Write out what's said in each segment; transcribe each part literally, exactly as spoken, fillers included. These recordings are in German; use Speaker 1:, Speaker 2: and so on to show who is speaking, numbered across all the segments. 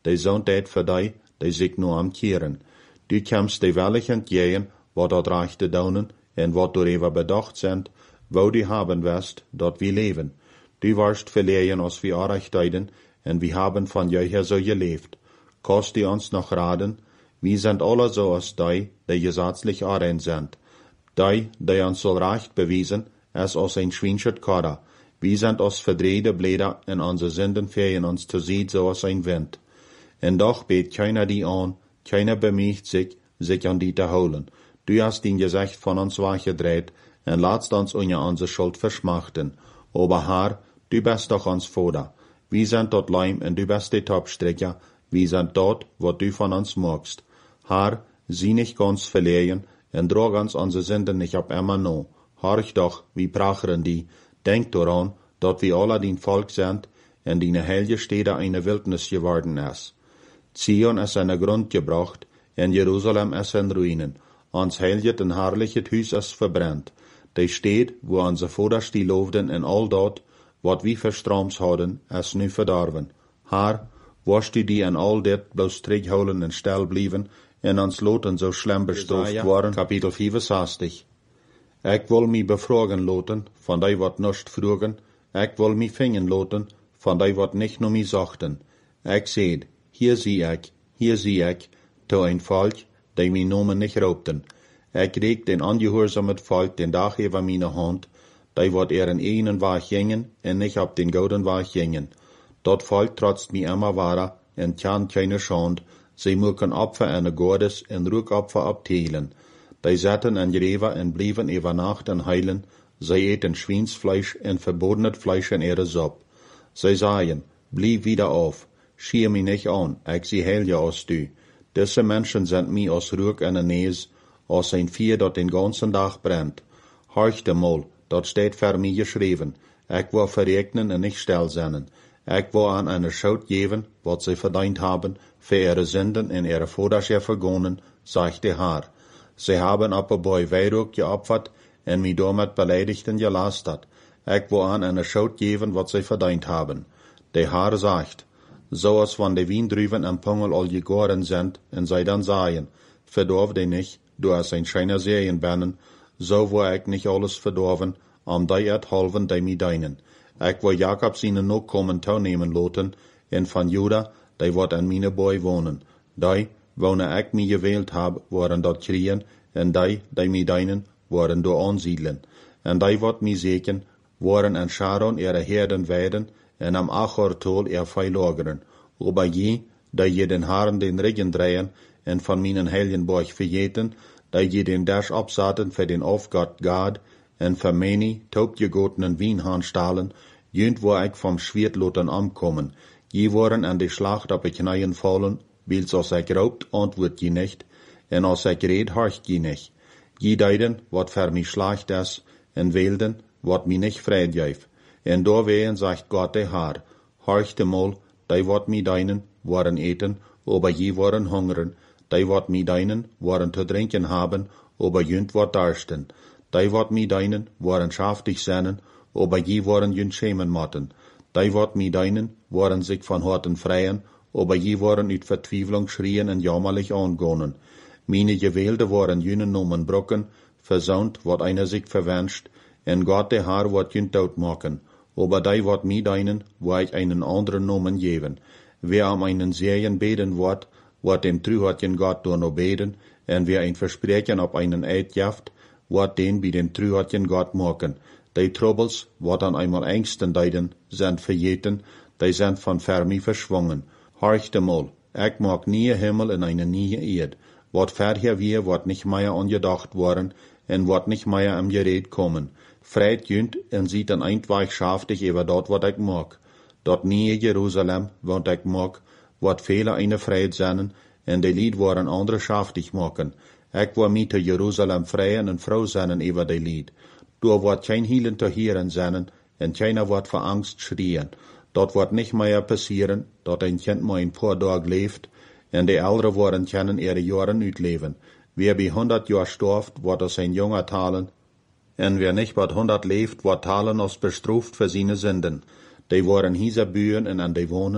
Speaker 1: die zo'n tijd voor die, die zich nu amkeren. Du kamst die wellig entgegen, wat dat recht te doen, en wat du even bedacht sind, wo du haben wirst, dat wir leben. Du warst verlegen, als wir Arbeiten, en wir haben von jeher so gelebt. Kost du uns noch raten, wir sind alle so als die, die gesetzlich arrein sind. Die, die uns soll recht bewiesen, es als ein Schweinschert Kader. Wir sind als verdrehte Blätter, en unsere Sünden fehlen uns zu sehen, so als ein Wind. En doch bet keiner die an, keiner bemüht sich, sich an die zu holen. Du hast den Gesicht von uns weggedreht, en laatst uns unter unsere Schuld verschmachten. Aber Herr, du bist doch uns Vater. Wir sind dort Leim, en du bist die Topstricker. Wir sind dort, wo du von uns magst. Herr, sieh nicht ganz verlegen, en drog uns unsere Sünden nicht ab immer no. Horch doch, wie prachern die. Denk daran, dat wir alle dein Volk sind, en deine heilige Städte eine Wildnis geworden ist. Zion ist eine Grund gebracht, en Jerusalem ist in Ruinen. Ons heiligt en herrliches Huis ist verbrennt. Die Stadt, wo unsere Vater die loofden en all dat, wat wir verstroms hadden, ist nu verdorven. Herr, wirst du die en all dit bloß terugholen en stil blijven, en ons loten so schlimm bestraft worden? Kapitel vierenzestig. Ik wil mij bevragen loten, van die wat nicht vroegen, ik wil mij vingen loten, van die wat nicht nur mij zachten. Ik zeid, hier zie ik, hier zie ik, to een volk, die mijn nomen nicht raubten. Ik reek den angehorsamen volk den dag over mijn hand, die wat er in einen Weg gingen, en nicht op den gouden Weg gingen. Dat volk trotzt mij immer wahrer, en kan keine Schand, sie mögen Opfer en Gottes en Rückopfer abteilen. Die zaten en greven en blieven über Nacht en heilen, sie eten Schweinsfleisch en verbodenes Fleisch in ihre Suppe. Sie sagen, blieb wieder auf, schier mich nicht an, ich sie heil ja aus du. Diese Menschen sind mir aus Ruck en Nees, aus ein Vier, dat den ganzen Tag brennt. Horchte mal, dat steht für mich geschrieben, ich will verregnen en nicht still sein. Ich will an eine Schuld geben, wat sie verdient haben, für ihre Sünden in ihre Vaterschaft vergonnen, sagt der Herr. Sie haben aber bei Weihrauch geopfert en mich damit beleidigt und gelastet. Ich will an eine Schuld geben, wat sie verdient haben. Der Herr sagt, so als wenn die Wiendrüben am Pungel all gegoren sind, en sie dann sagen, verdorf dich nicht, du hast ein scheiner Serienbernen, so will ich nicht alles verdorven, am die erhalven, die mir deinen. Ich will Jakob seine Nachkommen teilnehmen lassen, en von Juda, die wird an meine Boy wohnen. Die, wonne ich mich gewählt hab, worden dort kriegen, en die, die mir deinen, worden dort ansiedeln. En die wird mich segen, worden an Sharon ihre Herden weiden, en am Achortol ihr Fei lagern. Aber je, die je den Haaren den Rücken drehen, en von meinen heiligen Borg vergeten, die je den Dash absaten für den Aufgott Gad, en für meine taubgegotenen Wienhahn stahlen, jünd wo ich vom Schwertloten ankommen. Je waren an die Schlacht ab die Kneien fallen, wils als ich raubt, antwort je nicht, en als ich red, horcht je nicht. Je deiden, wat für mich schlecht ist, en wählden, wat mi nicht freid geif. En doorwegen sagt Gott der Herr, horchte mal, die wat mi deinen, waren eten, aber je waren hungern, die wat mi deinen, waren zu trinken haben, aber jünd wat darsten. Die wat mi deinen, waren schaftig seinen, aber je waren jünd schämen motten. Die wat mi deinen, waren sich von Horten freien, aber je waren uit Vertwiefelung schrien en jammerlich angonen. Meine Gewählte waren jünen Nomen brocken, versaunt, wat einer sich verwünscht, en Gott der Herr wat jünd dood machen. Aber die wat mi deinen, wo ich einen anderen Nomen geben. Wer am einen Serien beten wird, wird dem Trühatjen Gott door no beten, en wer ein Versprechen auf einen Eid jaft, wird den bei dem Trühatjen Gott machen. Die Troubles, wat an einmal Ängsten deiden, sind verjeten, die sind von Fermi verschwungen. Horchte mal, ich mag nie Himmel in eine nie Erd. Wat vorher wir, wird nicht mehr angedacht worden, en wird nicht mehr am Gerät kommen. Freit jünd en sieht dann eintweich schaftig über dort, wat ich mag. Dort nie Jerusalem, wat ich mag, wat viele eine Freit seinen, en die Lied waren andere schaftig machen. Ich war mit Jerusalem freien en froh seinen über die Lied. Du wird kein Hielen zu hören seinen, en keiner wird vor Angst schrien. Dort wird nicht mehr passieren, dort ein Kind mal ein paar Tage lebt, en die Ältere worden können ihre Jahre utleben. Wer bei hundert Jahr storft, wird aus ein junger talen, en wer nicht bei hundert lebt, wird talen als bestruft für seine Sünden. Die waren hieser Bühen en an die wohnen,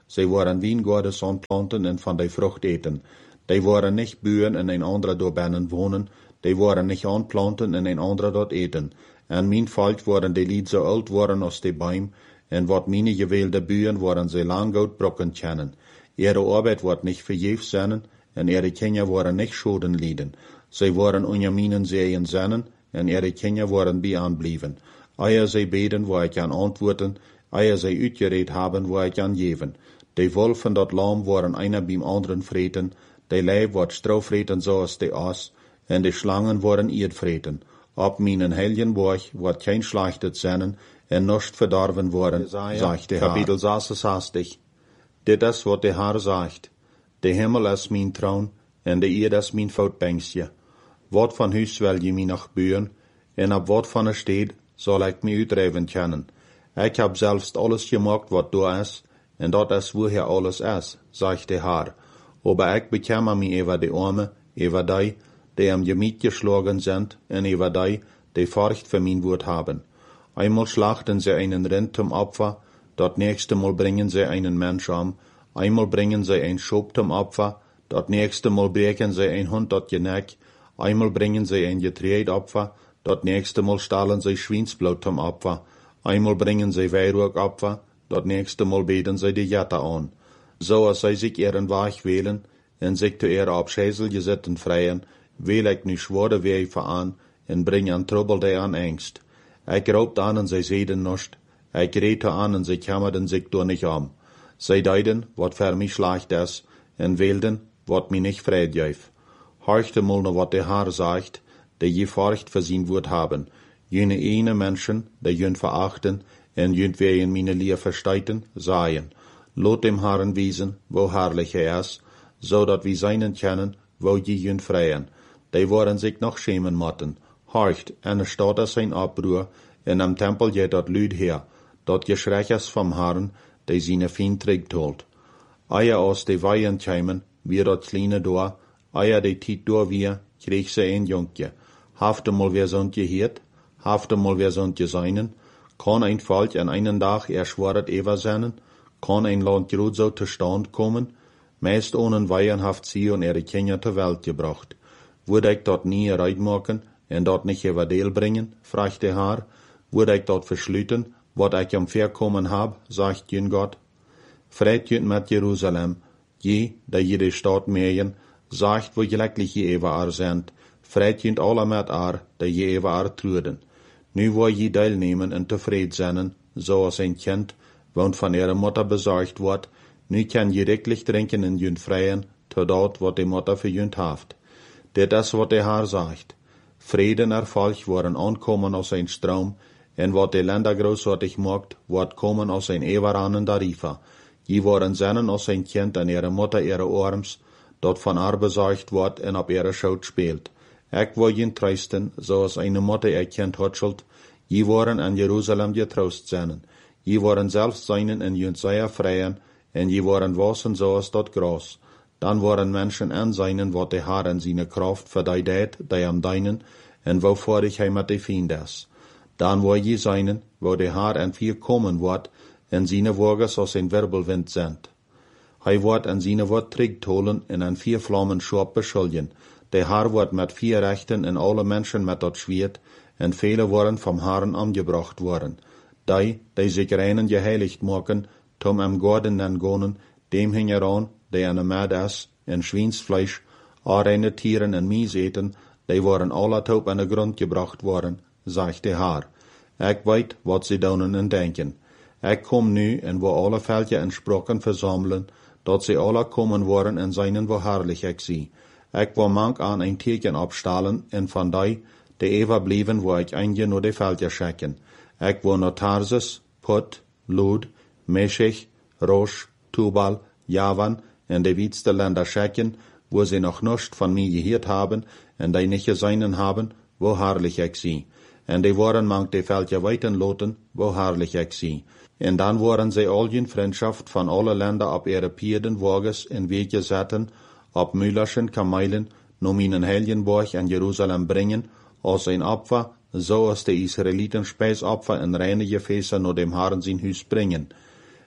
Speaker 1: Zij waren wijngaarden aanplanten en van die vrucht eten. Die waren niet buren en een andere door binnen wonen. Die waren niet aanplanten en een andere dort eten. En mijn volk waren die lied zo oud worden als die boom. En wat mijn gewählte buren waren zij lang goed brokken kennen. Ihre arbeid wordt niet vergeefs zijn. En ihre kinderen waren niet schoden lijden. Zij waren onder mijn zeeën zennen. En ihre kinderen waren bij aanblijven. Eier zij beden, waar ik kan antwoorden. Eier zij uitgereed hebben, waar ik kan geven. De wolf en dat lam waren einer beim anderen vreten. De leeuw wordt strauvreten zoals de as. En de slangen worden eerdvreten. Op mijn helgenborg wordt geen slachtet zijn. En nicht verdorven worden, zegt de Heer. Kapitel zesenzestig. Dit is wat de Heer zegt. De hemel is mijn troon, en de eerd is mijn voetbankje. Wat van huis wil je mij nog buren, en op wat van een stad zal ik mij uitdrijven kennen. Ik heb zelfs alles gemaakt wat daar is, en dat is woher alles is, zegt de Heer. Aber ik bekemmer mij over de armen, over die, die am Gemiet geschlagen sind, en over die, die Furcht für mein Wort haben. Einmal schlachten sie einen Rind zum Opfer, dat nächste Mal bringen sie einen Mensch um, einmal bringen sie ein Schop zum Opfer, dat nächste Mal breken sie ein Hund dat Geneck, einmal bringen sie ein Getreidopfer, dat nächste Mal stahlen sie Schweinsblut zum Opfer, einmal bringen sie Weihrauchopfer, dat nächste Mal beten sie die Jette an. So als sie sich ihren Weg wählen, en sich zu ihrer Abschäsel gesitten freien, will ich nicht schwore Wege an, en bring an Trouble die an Angst. Ik raubt an en zij zeiden nicht, ik reed an en zij kammerden zich door nicht om. Zij deiden, wat voor mij slecht is, en wilden, wat mij nicht vrede geeft. Horchte mal naar wat de Heer zegt, die je Furcht voor zijn woord hebben. Jene ene Menschen, die jün verachten, en jün wegen meine Leer versteiten, seien. Lot dem Herrn wiesen, wo herrlich er is, zodat wie seinen kennen, wo je jün freien. Die worden zich noch schämen motten. Horcht, en er staat is zijn oproer, en am Tempel geht dat Lüd her, dat geschrech is vom Herrn, die seine Feind trägt. Eier aus de Weihen kämen, wie dat kleine door, eier de Tiet door wir, krieg se ein Junkje. Hafte mal wer sind gehiert, hafte mal wer sind geseinen, kann ein Volk an einen Tag erschworet ever seinen, kann ein Land grad so zu Stand kommen, meist ohne Weihen haft sie und ihre Kinder zur Welt gebracht. Würde ich dort nie reid machen, en dat nicht über Deel bringen, fragt der Herr, würde ich dort verschlüten, wat ich am Verkommen hab, sagt jün Gott. Freit jün mit Jerusalem, je, da jede Stadt mähen, sagt, wo glücklich je über ar sind, freit jün alle mit ar, da je über ar truden. Nu wo je teilnehmen en tevreden zijn, zoals ein Kind, woont van ihre Mutter besorgt wordt, nu kan je riklich trinken in jün freien, tot dat wat de Mutter für jün haft. Dit is wat der Herr sagt. Frieden erfolg worden aankomen aus ein Strom, en wat de Länder großartig macht, wordt kommen aus ein everanender Riefer. Je worden zennen aus ein Kind an ihre Mutter ihre Arms, dat van haar besorgt wordt en op ihre Schoot speelt. Ik wil je trösten, zoals eine Mutter ihr Kind hutschelt, je worden an Jerusalem getrost zennen. Je worden zelfs seinen en jün sehr freien, en je worden wassen zoals dat gras. Dan worden Menschen an seinen, wat de Herr in seine Kraft für die deed, die am deinen, en wovor ich hij met de Fiend is. Dan wo je seinen, wo de Herr en vier kommen wordt, en seine Wogen als ein Wirbelwind sind. Hij wordt en seine Wort terugtolen en an vier Flammen schorp beschuldigen. De Herr wordt met vier Rechten en alle Menschen met dat Schwert, en viele worden vom Herrn angebracht worden. Die, die sich reinen geheiligt maken, tom am Gorden nen gonen, dem hingeran, die an Mad is, en Schweinsfleisch, reine Tieren en Mies eten, die waren alle taub an de Grund gebracht worden, sagt de Herr. Ik weet wat sie doen en denken. Ik kom nu en wo alle Völker en Sprachen versammeln, dat sie alle kommen worden en seinen wo herrlich ik zie. Ik wil mank aan ein Tierchen abstahlen en van die, die ever blieben, wo ik einje nur de Völker schicken. Ik wil naar Tarsus, Put, Lud, Meshech, Rosh, Tubal, Javan en de wietste Länder schicken, wo sie noch nicht von mir gehört haben en die nicht seinen haben, wo herrlich ik zie. En die waren mank de Völker weiten loten, wo herrlich ik zie. En dan waren sie all in Freundschaft von alle Länder op ihre Pierden Wages in Weg gesetten, op Müllerschen Kamelen, no minen Helgenborg an Jerusalem bringen, als ein Opfer, so als de Israeliten Speisopfer in reine Gefäße no dem Herrn sein Hus bringen.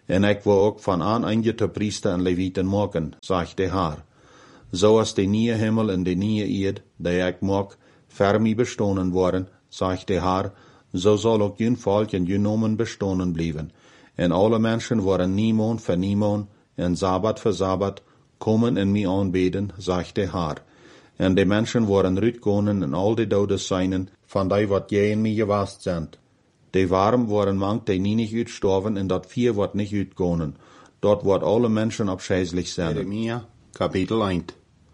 Speaker 1: En ik wil ook van aan eindje te priester en levieten maken, zegt de Heer. Zoals de nieuwe hemel en de nieuwe eerd, die ik maak, fermi bestonen worden, zegt de Heer, zo zal ook jun volk en jun nomen bestonen blijven. En alle mensen worden niemand voor niemand, en Sabbat voor Sabbat, komen en mij aanbeden, zegt de Heer. En de mensen worden uitkomen en al de doden zijn, van die wat jij en mij gewaast zijn. De warm worden mank die niet uitstorven en dat vier wordt niet uitkomen. Dort wordt alle mensen opscheidelijk zijn. Jeremia, kapitel één.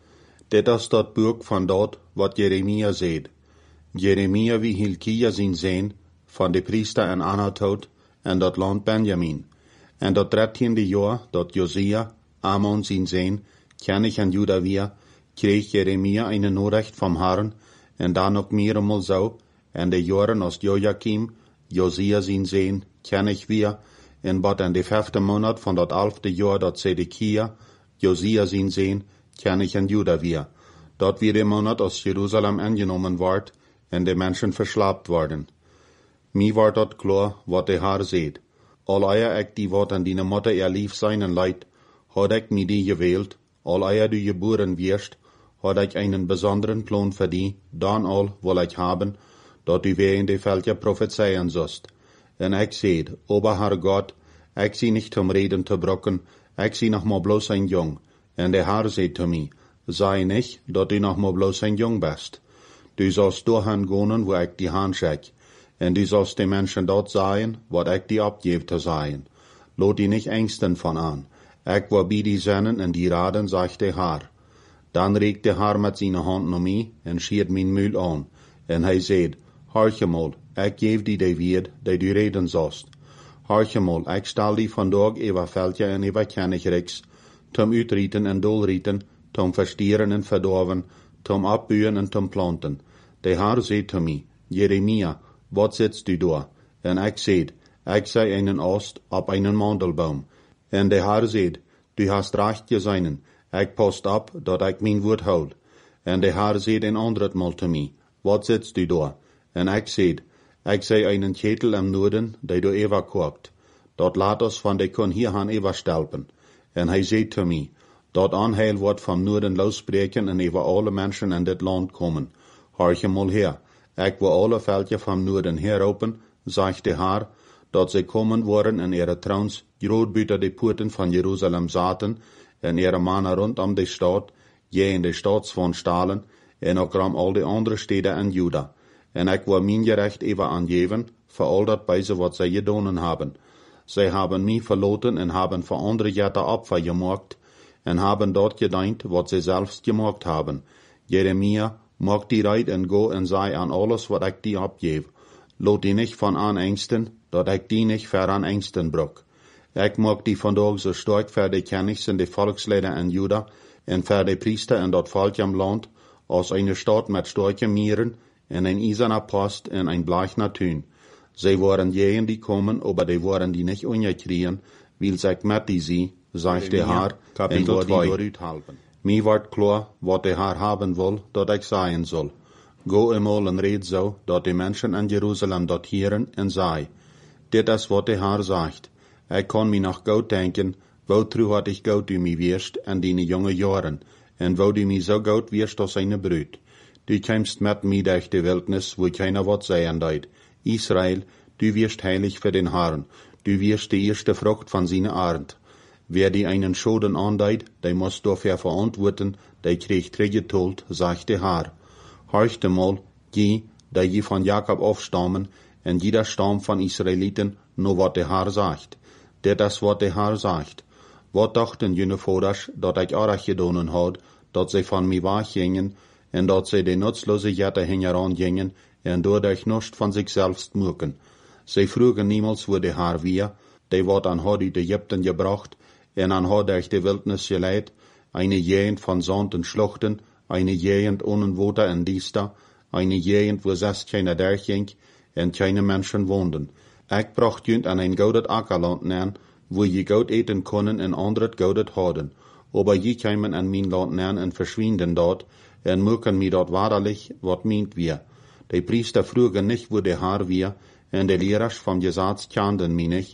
Speaker 1: Dit is dat boek van dat wat Jeremia zegt. Jeremia wie Hilkia zijn zijn, van de priester en Anatot, en dat land Benjamin. En dat dertiende jaar, dat Josia, Amon zijn zijn, König en Juda weer, kreeg Jeremia een Nachricht vom Herrn, en dan ook meer eenmaal zo, en de jaren als Joachim, Josia zijn zijn, König weer, en wat in de vijfde maand van dat elfde jaar dat Zedekia, Josia zijn zijn, König en Juda weer. Dat weer de maand als Jeruzalem ingenomen wordt, en de mensen verslaapt worden. Mij wordt dat klaar, wat de Heer zegt. Al eer ik die wat aan die motte er lief zijn en leid, had ik mij die gewild, al eer du geboren wirst, had ik einen besonderen plan für die, dan al wil ik haben, dat du weer in de veldje prophezeien zost. En ik zeid, Ober Herr Gott, ik zie nicht om reden te brokken, ik zie nog maar bloos een jong. En de Herr zeid te mij, sei nicht, dat du nog maar bloos een jong bist. Du sollst doorgaan gaan, wo ik die Hand schek. En du sollst de mensen dort zijn, wat ik die opgeef te zijn. Lot die nicht ängsten van aan. Ik wil bij die zennen en die raden, zegt de Heer. Dan reikt de Heer met zijn hand naar mij en schiert mijn muil aan. En hij zegt, hoortje mal, ik geef die de wierd, die du reden zost. Hoortje mal, ik stel die vandaag over veldje en over Königrijks, tom uitrieten en dolrieten, tom verstieren en verdorven, tom opbuien en tom planten. De Heer zegt te mij, Jeremia, wat zitst du daar? En ik zeid, ik zei einen Ost op einen Mandelbaum. En de Heer zegt, du hast recht geseinen, ik post op, dat ik mijn woord houd. En de Heer zegt een ander mal te mij, wat zitst du daar? En ik zeid, ik zei einen Ketel am Noorden, die du ever koopt. Dat laat ons van de kon hier gaan ever stelpen. En hij zegt te mij, dat aanheil wordt van Noorden losbreken en over alle mensen in dit land komen. Hoortje mal her. Ik wil alle veldje van Noorden heropen, zegt de Heer, dat ze komen worden en ihre trouwens groot buiten de poorten van Jeruzalem zaten, en ihre mannen rondom de stad, je in de stad van stalen, en ook ram al de andere steden in Juda. En ik wil mijn gerecht even aangeven, voor al dat bij ze wat zij gedaan hebben. Zij hebben mij verloten en hebben voor andere jette opfer gemaakt, en hebben dat gedeint wat zij zelfs gemaakt hebben. Jeremia, maak die rijdt en go en zei aan alles wat ik die opgeef. Lot die niet van aan engsten, dat ik die niet ver aan engsten brok. Ik maak die vandaag zo sterk voor de kennigs en de volksleden in Juda, en voor de priester en dat volk am land, als een stad met sterke mieren, en een eiserner post en een blachner tuin. Zij waren jenen die komen, aber die waren die niet ongekriegen, wil ik met die zie, zegt de Heer, en wil die dooruit helpen. Mij wordt klaar, wat de Heer hebben wil, dat ik zeggen zal. Go eenmaal en red zo, dat de mensen in Jeruzalem dat hieren en zei. Dit is wat de Heer zegt. Ik kan mij nog goed denken, wo tru had ik goed u mij weerst in die jonge jaren, en wo du mij zo goed weerst als een bruid. Du kämst met mij durch de wildnis, wo keiner wat zeggen deed. Israel, du wirst heilig für den Herrn, du wirst die erste Frucht von seiner Art. Wer die einen Schoden andeit, der muss dafür verantworten, der kriegt Trägetult, sagt der Herr. Horchte mal, je, da je von Jakob aufstammen, en jeder Stamm von Israeliten, nur wat der Herr sagt. Dit is wat der Herr sagt. Wat dachten jene Voders, dat ik arach gedonen had, dat zij van mij weggingen, en dat zij de nutzlose Jette hingeran gingen, en doordat nicht van zichzelf moeken. Zij vroegen niemals wo de Herr weer, die wat aan had uit Egypten gebracht, en aan had durch de Wildnis geleid, eine Gegend van Sand en Schluchten, eine Gegend ohne Water en Diester, eine Gegend wo selbst keiner durchging, en keine Menschen woonden. Ik bracht junt aan een goudet Ackerland neer, wo je goud eten konnen en anderen goudet hadden. Aber je kämen an mijn land neer en verschwinden dort, en moeken mi dort wahrlich, wat meint wir. Die Priester frugen nicht, wo der Herr wir, en de Lehrers vom Gesetz kannten mi nicht,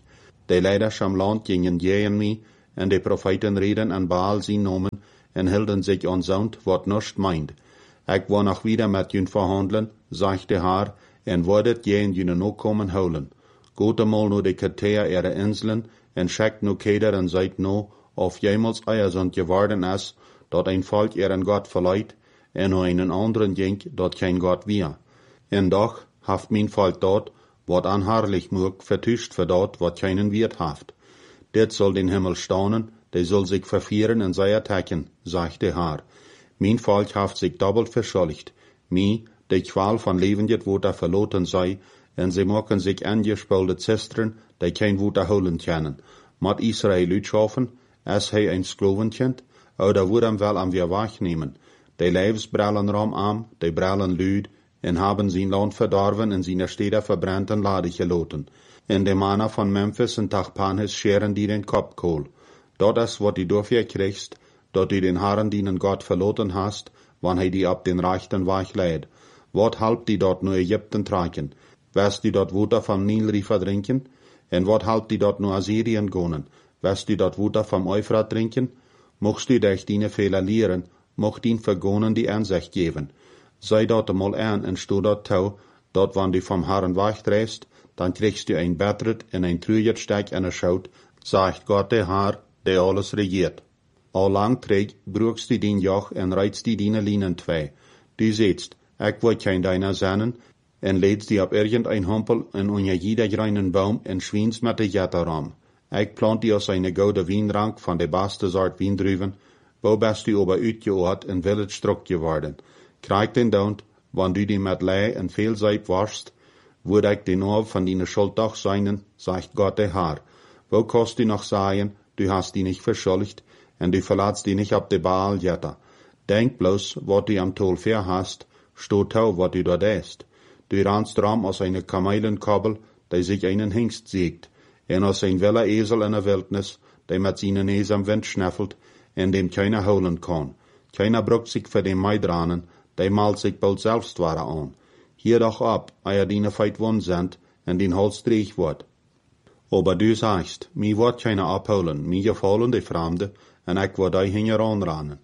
Speaker 1: De leiders am Land gingen jeen mij, en de profeten reden aan Baal zijn nomen, en hielden zich onzound wat nust meint. Ik wil nog wieder met jun verhandelen, zegt de Haar, en wordt jeen jun ook komen houden. Goed eenmaal nu de Katea ihre inselen, en schickt nu keder en zijt nu, of jemals eiersond geworden is, dat een volk ihren Gott verleiht, en nu einen anderen jink, dat geen Gott wir. En doch haft mijn volk dort, wat aanhaarlich moog, vertuscht voor dat, wat keinen Wert haft. Dit soll den Himmel staunen, der soll sich verfieren en zij attacken, sagt de Haar. Mijn volk haft sich doppelt verschuldigt. Mi, de Qual van levendig Water verloten sei, en sie maken sich angespulte Zistren, die kein Water holen können. Mat Israel uitschaffen, als hij een Sklovenkind, oder wordt hem wel am weer wegnemen. De Leibs brallen ram am, de brallen luid, en haben zijn land verdorven en zijn steden verbrannt en ladig geloten. En de mannen van Memphis en Tachpanhes scheren die den Kopfkohl. Dat is wat die dafür kriegst, dat du den Herren dienen Gott verloten hast, wann hij die ab den rechten Weg leidt. Wat halbt die dort nur Ägypten tragen? Wirst die dort Water vom Nilrifer trinken? En wat halbt die dort nur Assyrien gonen? Wirst die dort Water vom Euphrat trinken? Mocht du dich deine Fehler lehren, mocht ihn vergonen die Ansicht geben. Sei dort einmal an en stu dort tau, dort wann du vom Herren wegdrehst, dann kriegst du ein Bettret en ein trüget Steig an der Schaut, sagt Gott der Herr, der alles regiert. Al lang träg brugst du den Joch en reizt die deine Linen zwei. Du sehtst, ich will kein deiner sennen, en lädst die ab irgendein Humpel en unja jeder reinen Baum en schwiens mit de Jetteram. Ich plant die aus eine goude Wienrank von de beste Sort Wiendruven, wo bist du aber uitgeoord en will het struk geworden. Krijg den Daunt, wann du die met Lei en veel Seip warst, würde ich den Orb von deine Schuld doch seinen, sagt Gott der Herr. Wo kannst du noch sagen, du hast die nicht verschuldigt, en du verlatst die nicht ab de Baal jetter. Denk bloß, wat du am Tol fair hast, sto tau, wat du dort ist. Du rannst ram aus eine Kamelenkobbel, der sich einen Hengst siegt, en aus ein weller Esel in der Wildnis, der mit seinen Nes am Wind schnaffelt, en dem keiner holen kann. Keiner bruckt sich für den Maidranen, der malt sich bald selbst ware an. Hier doch ab, eier die feit won sind, en den Hals dreig wird. Aber du sagst, mi wird keiner abholen, mi gefallen die Fremde, en ich wird ei hinger anrannen.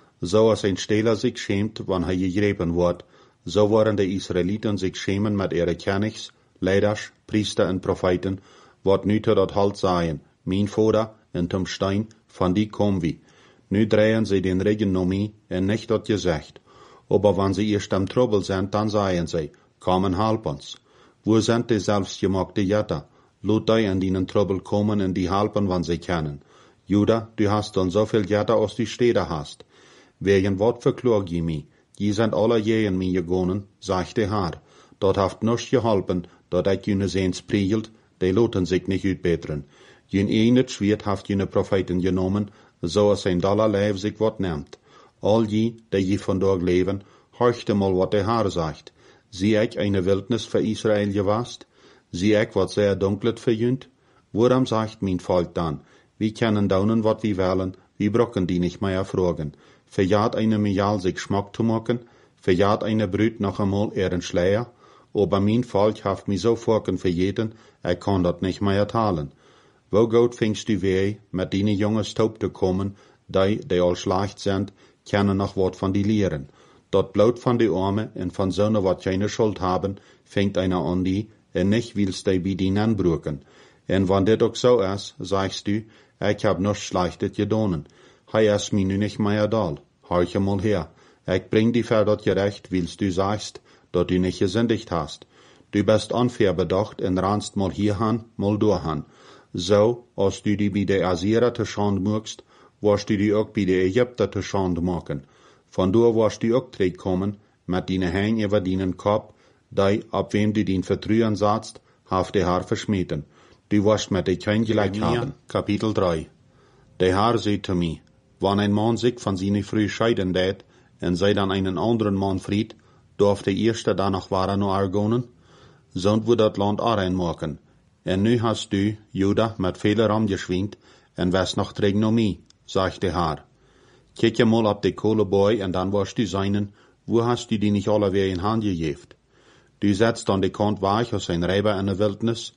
Speaker 1: So als ein Stehler sich schämt, wann er gegrepen wird, so waren die Israeliten sich schämen mit ihre Königs, Leiders, Priester und Propheten, wat nu tot dat halt seien, mein Vater en zum Stein, van die kom wie. Nu drehen sie den Regen no mi, en nicht dat gesagt. Aber wenn sie erst am Trouble sind, dann sagen sie, komm und halb uns. Wo sind die selbstgemachte Jetter? Lot die an den Trouble kommen und die halpen, wann sie können. Juda, du hast dann so viel Jetter, als die Städte hast. Wegen wat verklog je mi? Die sind alle jehen mi gegonnen, sagt der Herr. Dort haft nichts geholpen, dat ich jene sehens priegelt, die loten sich nicht uitbeteren. Jün eenet Schwert haft jene Propheten genomen, so als ein Dollar Leib sich wat nimmt. All die, die je vandaag leven, horchte mal wat der Herr sagt. Zie ich eine Wildnis für Israel gewast? Zie ich wat sehr dunklet verjünt? Worum sagt mein Volk dann? Wir können daunen wat wir wollen, wir brocken die nicht mehr fragen. Verjaht eine Mijal sich Schmack zu machen? Verjaht eine Brüt noch einmal ihren Schleier? Aber mein Volk haft mich so vorken verjeten, ich kann dat nicht mehr talen. Wo gut fingst du weh, mit deine Junges taub zu kommen, die, die all schlecht sind, können noch wat von die lehren. Dat Blut von die Arme en von Söhne wat keine Schuld haben, fängt einer an die, en nicht willst die bei denen anbrucken. En wann dit auch so is, sagst du, ich hab noch Schlechtes gedonen. Hei is mi nu nicht mehr da. Horche mal her. Ich bring die für dat gerecht, willst du sagst, dat du nicht gesündigt hast. Du bist unfair bedacht en rannst mal hierhan, mal dorhan. So, als du die bei der Assyrer te Schand mugst, warst du die auch bei der Ägypter te Schand machen. Von da warst du auch kommen, mit deine Hänge über deinen Kopf, die, ab wem du den vertrühen satzt, haft der Herr verschmieden. Du warst mit dir kein gleich haben. Kapitel drei. Der Herr sagt zu mir, wann ein Mann sich von seiner Frau scheiden tät, und sei dann einen anderen Mann fried, darf der Erste danach wahre nur argonen? Sonst wird das Land auch reinmachen. Und nu hast du, Juda, mit Fehler angeschwingt, und wärst noch Trägnomie, sagt der Herr. Kijk mal ab de Kohleboy, und dann wirst du seinen, wo hast du die nicht alle wieder in Hand gegeben? Du setzt an de Kant weich aus ein Reiber in der Wildnis,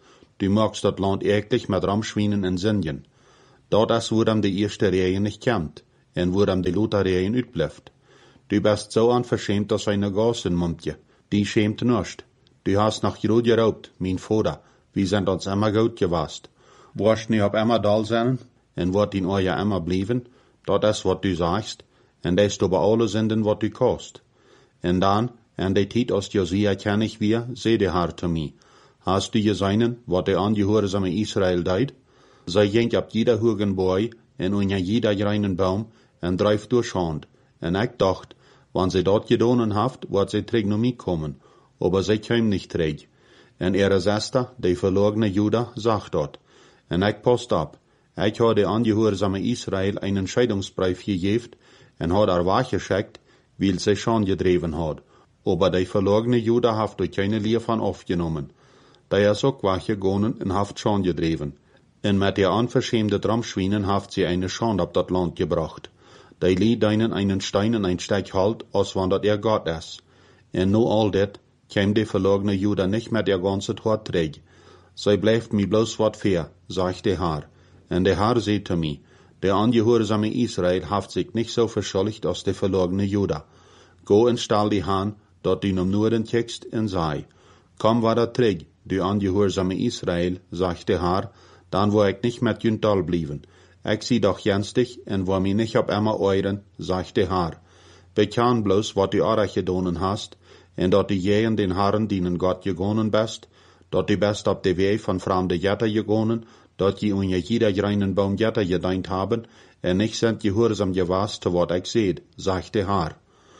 Speaker 1: du magst dat Land eklig met ramschwienen en zinjen. Dat is waarom de eerste Reihen nicht kämmt, en waarom de Luther Reihen uitblijft. Du bist so unverschämt als eine Gassenmumpje, die schämt nicht. Du hast nach Jod geraubt, mein Vater, wir sind uns immer gut gewast. Warst nie ob immer da sein, en wat in euer immer blieben, dat is wat du sagst, en das du bei alle Sünden wat du kost. En dann, en de tijd als Josia kenn ich wir, seh de haar zu mir. Hast du gesehen, wat de angehorsame Israel deed? Zij ging ab jeder hogen Boy, en unter jeder reinen Baum, en dreift durch Hand. En ich dacht, wann sie dort gedonen haft, wat sie träg no mich kommen, aber sie käm nicht träg. En ihre Schwester, die verlorene Juda, sagt dort. En ich post ab. Ich habe de angehorsame Israel einen Scheidungsbrief gegeben, en hat er weggeschickt, weil sie schon gedreven hat. Aber die verlorene Juda haft durch keine Lehr von aufgenommen. Der ist auch weggegangen en haft schon gedreven. En mit der unverschämte Dramschwienen haft sie eine Schande ab dat Land gebracht. Die lied ihnen einen Stein in ein Stück halt, als wann dat ihr Gott ist. En no all dat, käm die verlorene Juda nicht mit der ganze Tat träg. Sie bleibt mi bloß wat fair, sagt der Herr. En der Herr sagt zu mir, der angehorsame Israel haft sich nicht so verschuldigt als der verlorene Juda. Go en stall die Hahn, dort du am Norden kickst, en sei. Komm wieder träg, du angehorsame Israel, sagt der Herr, dann wo ich nicht mit Jüntal blieben. Ich sieh doch jenstig, en wo mi nicht ab immer euren, sagt der Herr. Bekan bloß, wat du auch gedonen hast, en dort du je in den Herren dienen Gott gegonen bist, dort du best ab de Weg von fremde Jetter gegonen, dort je unter jeder reinen Baum Jetter gedeint haben, en nicht sind gehorsam gewast, zu wat ich seht, sagt der Herr.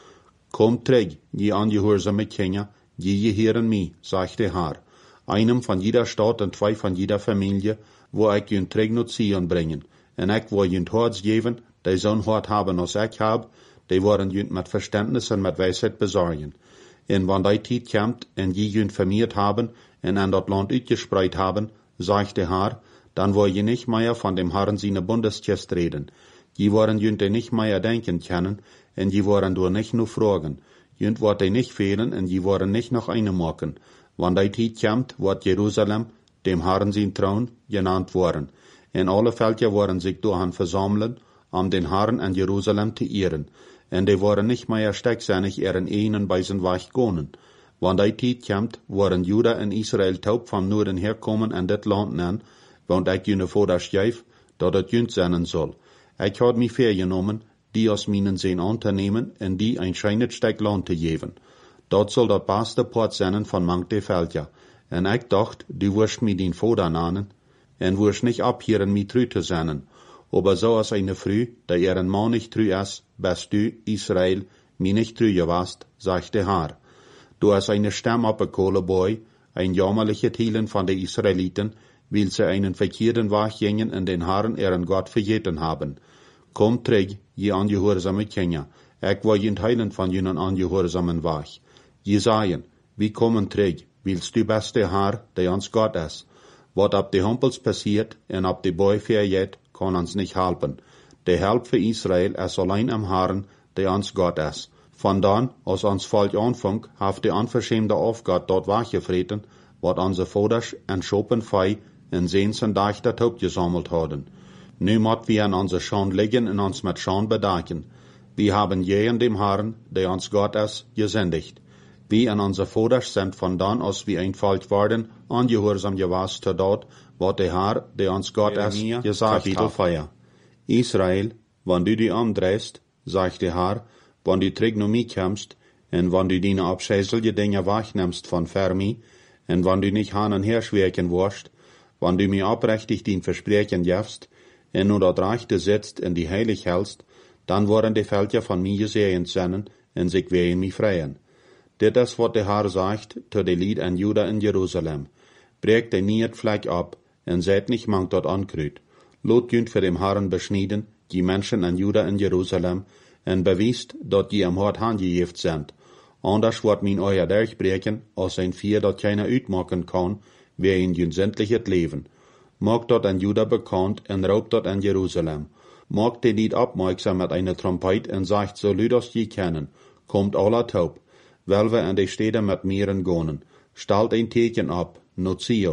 Speaker 1: Kommt träg, je angehorsame Kinder, je je hören mi, sagt der Herr. Einem von jeder Stadt und zwei von jeder Familie, wo ich jün träg nur Zion bringen, en ich wo jün Horts geben, die so'n Hort haben als ich hab, die wollen jün mit Verständnis und mit Weisheit besorgen. En wann die Zeit kommt, en je jün vermehrt haben, en an dat Land uitgespreit haben, sagt der Herr, dann wo je nicht mehr von dem Herrn seine Bundesgest reden. Je wollen jün de nicht mehr denken können, en je wollen du nicht nur fragen. Jün wird de nicht fehlen, en je wollen nicht noch eine machen. Wann die Zeit kommt, wird Jerusalem, dem Herrn sein Thron, genannt worden. En alle Völker wollen sich dahin versammeln, um den Herrn an Jerusalem zu ehren. En die wollen nicht mehr stecksinnig ihren Ehen bei sein Weg gehen. Wann die Zeit kommt, wollen Juda und Israel taub vom Norden herkommen an das Land nennen, want ich jüne vor das Schjeif, dat het jünt sein soll. Ich had mich vergenommen, die aus meinen Seen anzunehmen und die ein scheinet Stück Land zu geben. Dat soll dat beste Port sein von manch de Völker. En ich dacht, du wirst mi den Vater nennen, en wirst nicht abhieren mi trü zu sein. Aber so als eine Früh, da ihren Mann nicht trü ist, bist du, Israel, mi nicht trü gewast, sagt der Herr. Du hast eine Stamm abgekohle Boy, ein jammerliche Teilen von den Israeliten, weil sie einen verkehrten Weg gingen und den Herrn ihren Gott vergeten haben. Kommt träg, je angehorsame Kinder, ich will jün teilen von jenen angehorsamen Weg. Je sagen, wie kommen träg, willst du beste Herr, der uns Gott ist. Wat ab de Humpels passiert und ab de Boy verjet, kann uns nicht helfen. Der Help für Israel ist allein am Herrn, der uns Gott ist. Von dann, als uns Volk anfang, haft der unverschämte Aufgabe dort weggefreten, wat unsere Vaters en Schopen fei en Sehns und Dächter taub gesammelt haben. Nu mott wir an unser Schand liegen und uns mit Schand bedanken. Wir haben je in dem Herrn, der uns Gott ist, gesündigt. Wir und unsere Vaters sind von dann, als wir ein Volk waren, angehorsam gewast zu dort, wat der Herr, der uns Gott ist, gesagt Kapitel hat. vier. Israel, wann du dich umdrehst, sagt der Herr, wann du träg no mi kommst, en wann du deine abscheuliche Dinge wegnimmst von Fermi, en wann du nicht han und her schwerken wirst, wann du mir abrechtig den Versprechen gibst, en nur dort Rechte sitzt en die heilig hältst, dann wollen die Völker von mir gesehen sein, en sich wehen mich freien. Dit is wat der Herr sagt, zu de Lied an Juda in Jerusalem. Breekt de niet Fleck ab, en seid nicht mang dort ankrüt. Lot jünt für dem Herrn beschnieden, die Menschen an Juda in Jerusalem, en bewiest, dat die am Hort handgejeft sind. Anders wird min euer durchbreken, als ein Vier, dat keiner uitmachen kann, wer in jün sämtliches Leben. Mag dort an Juda bekannt, en raubt dort an Jerusalem. Mag de Lied abmeugsam mit einer Trompet, en sagt, so lüd als die kennen, kommt aller taub. Weil wir an die Städte mit Meeren gonen, stalt ein Teken ab, no Zion.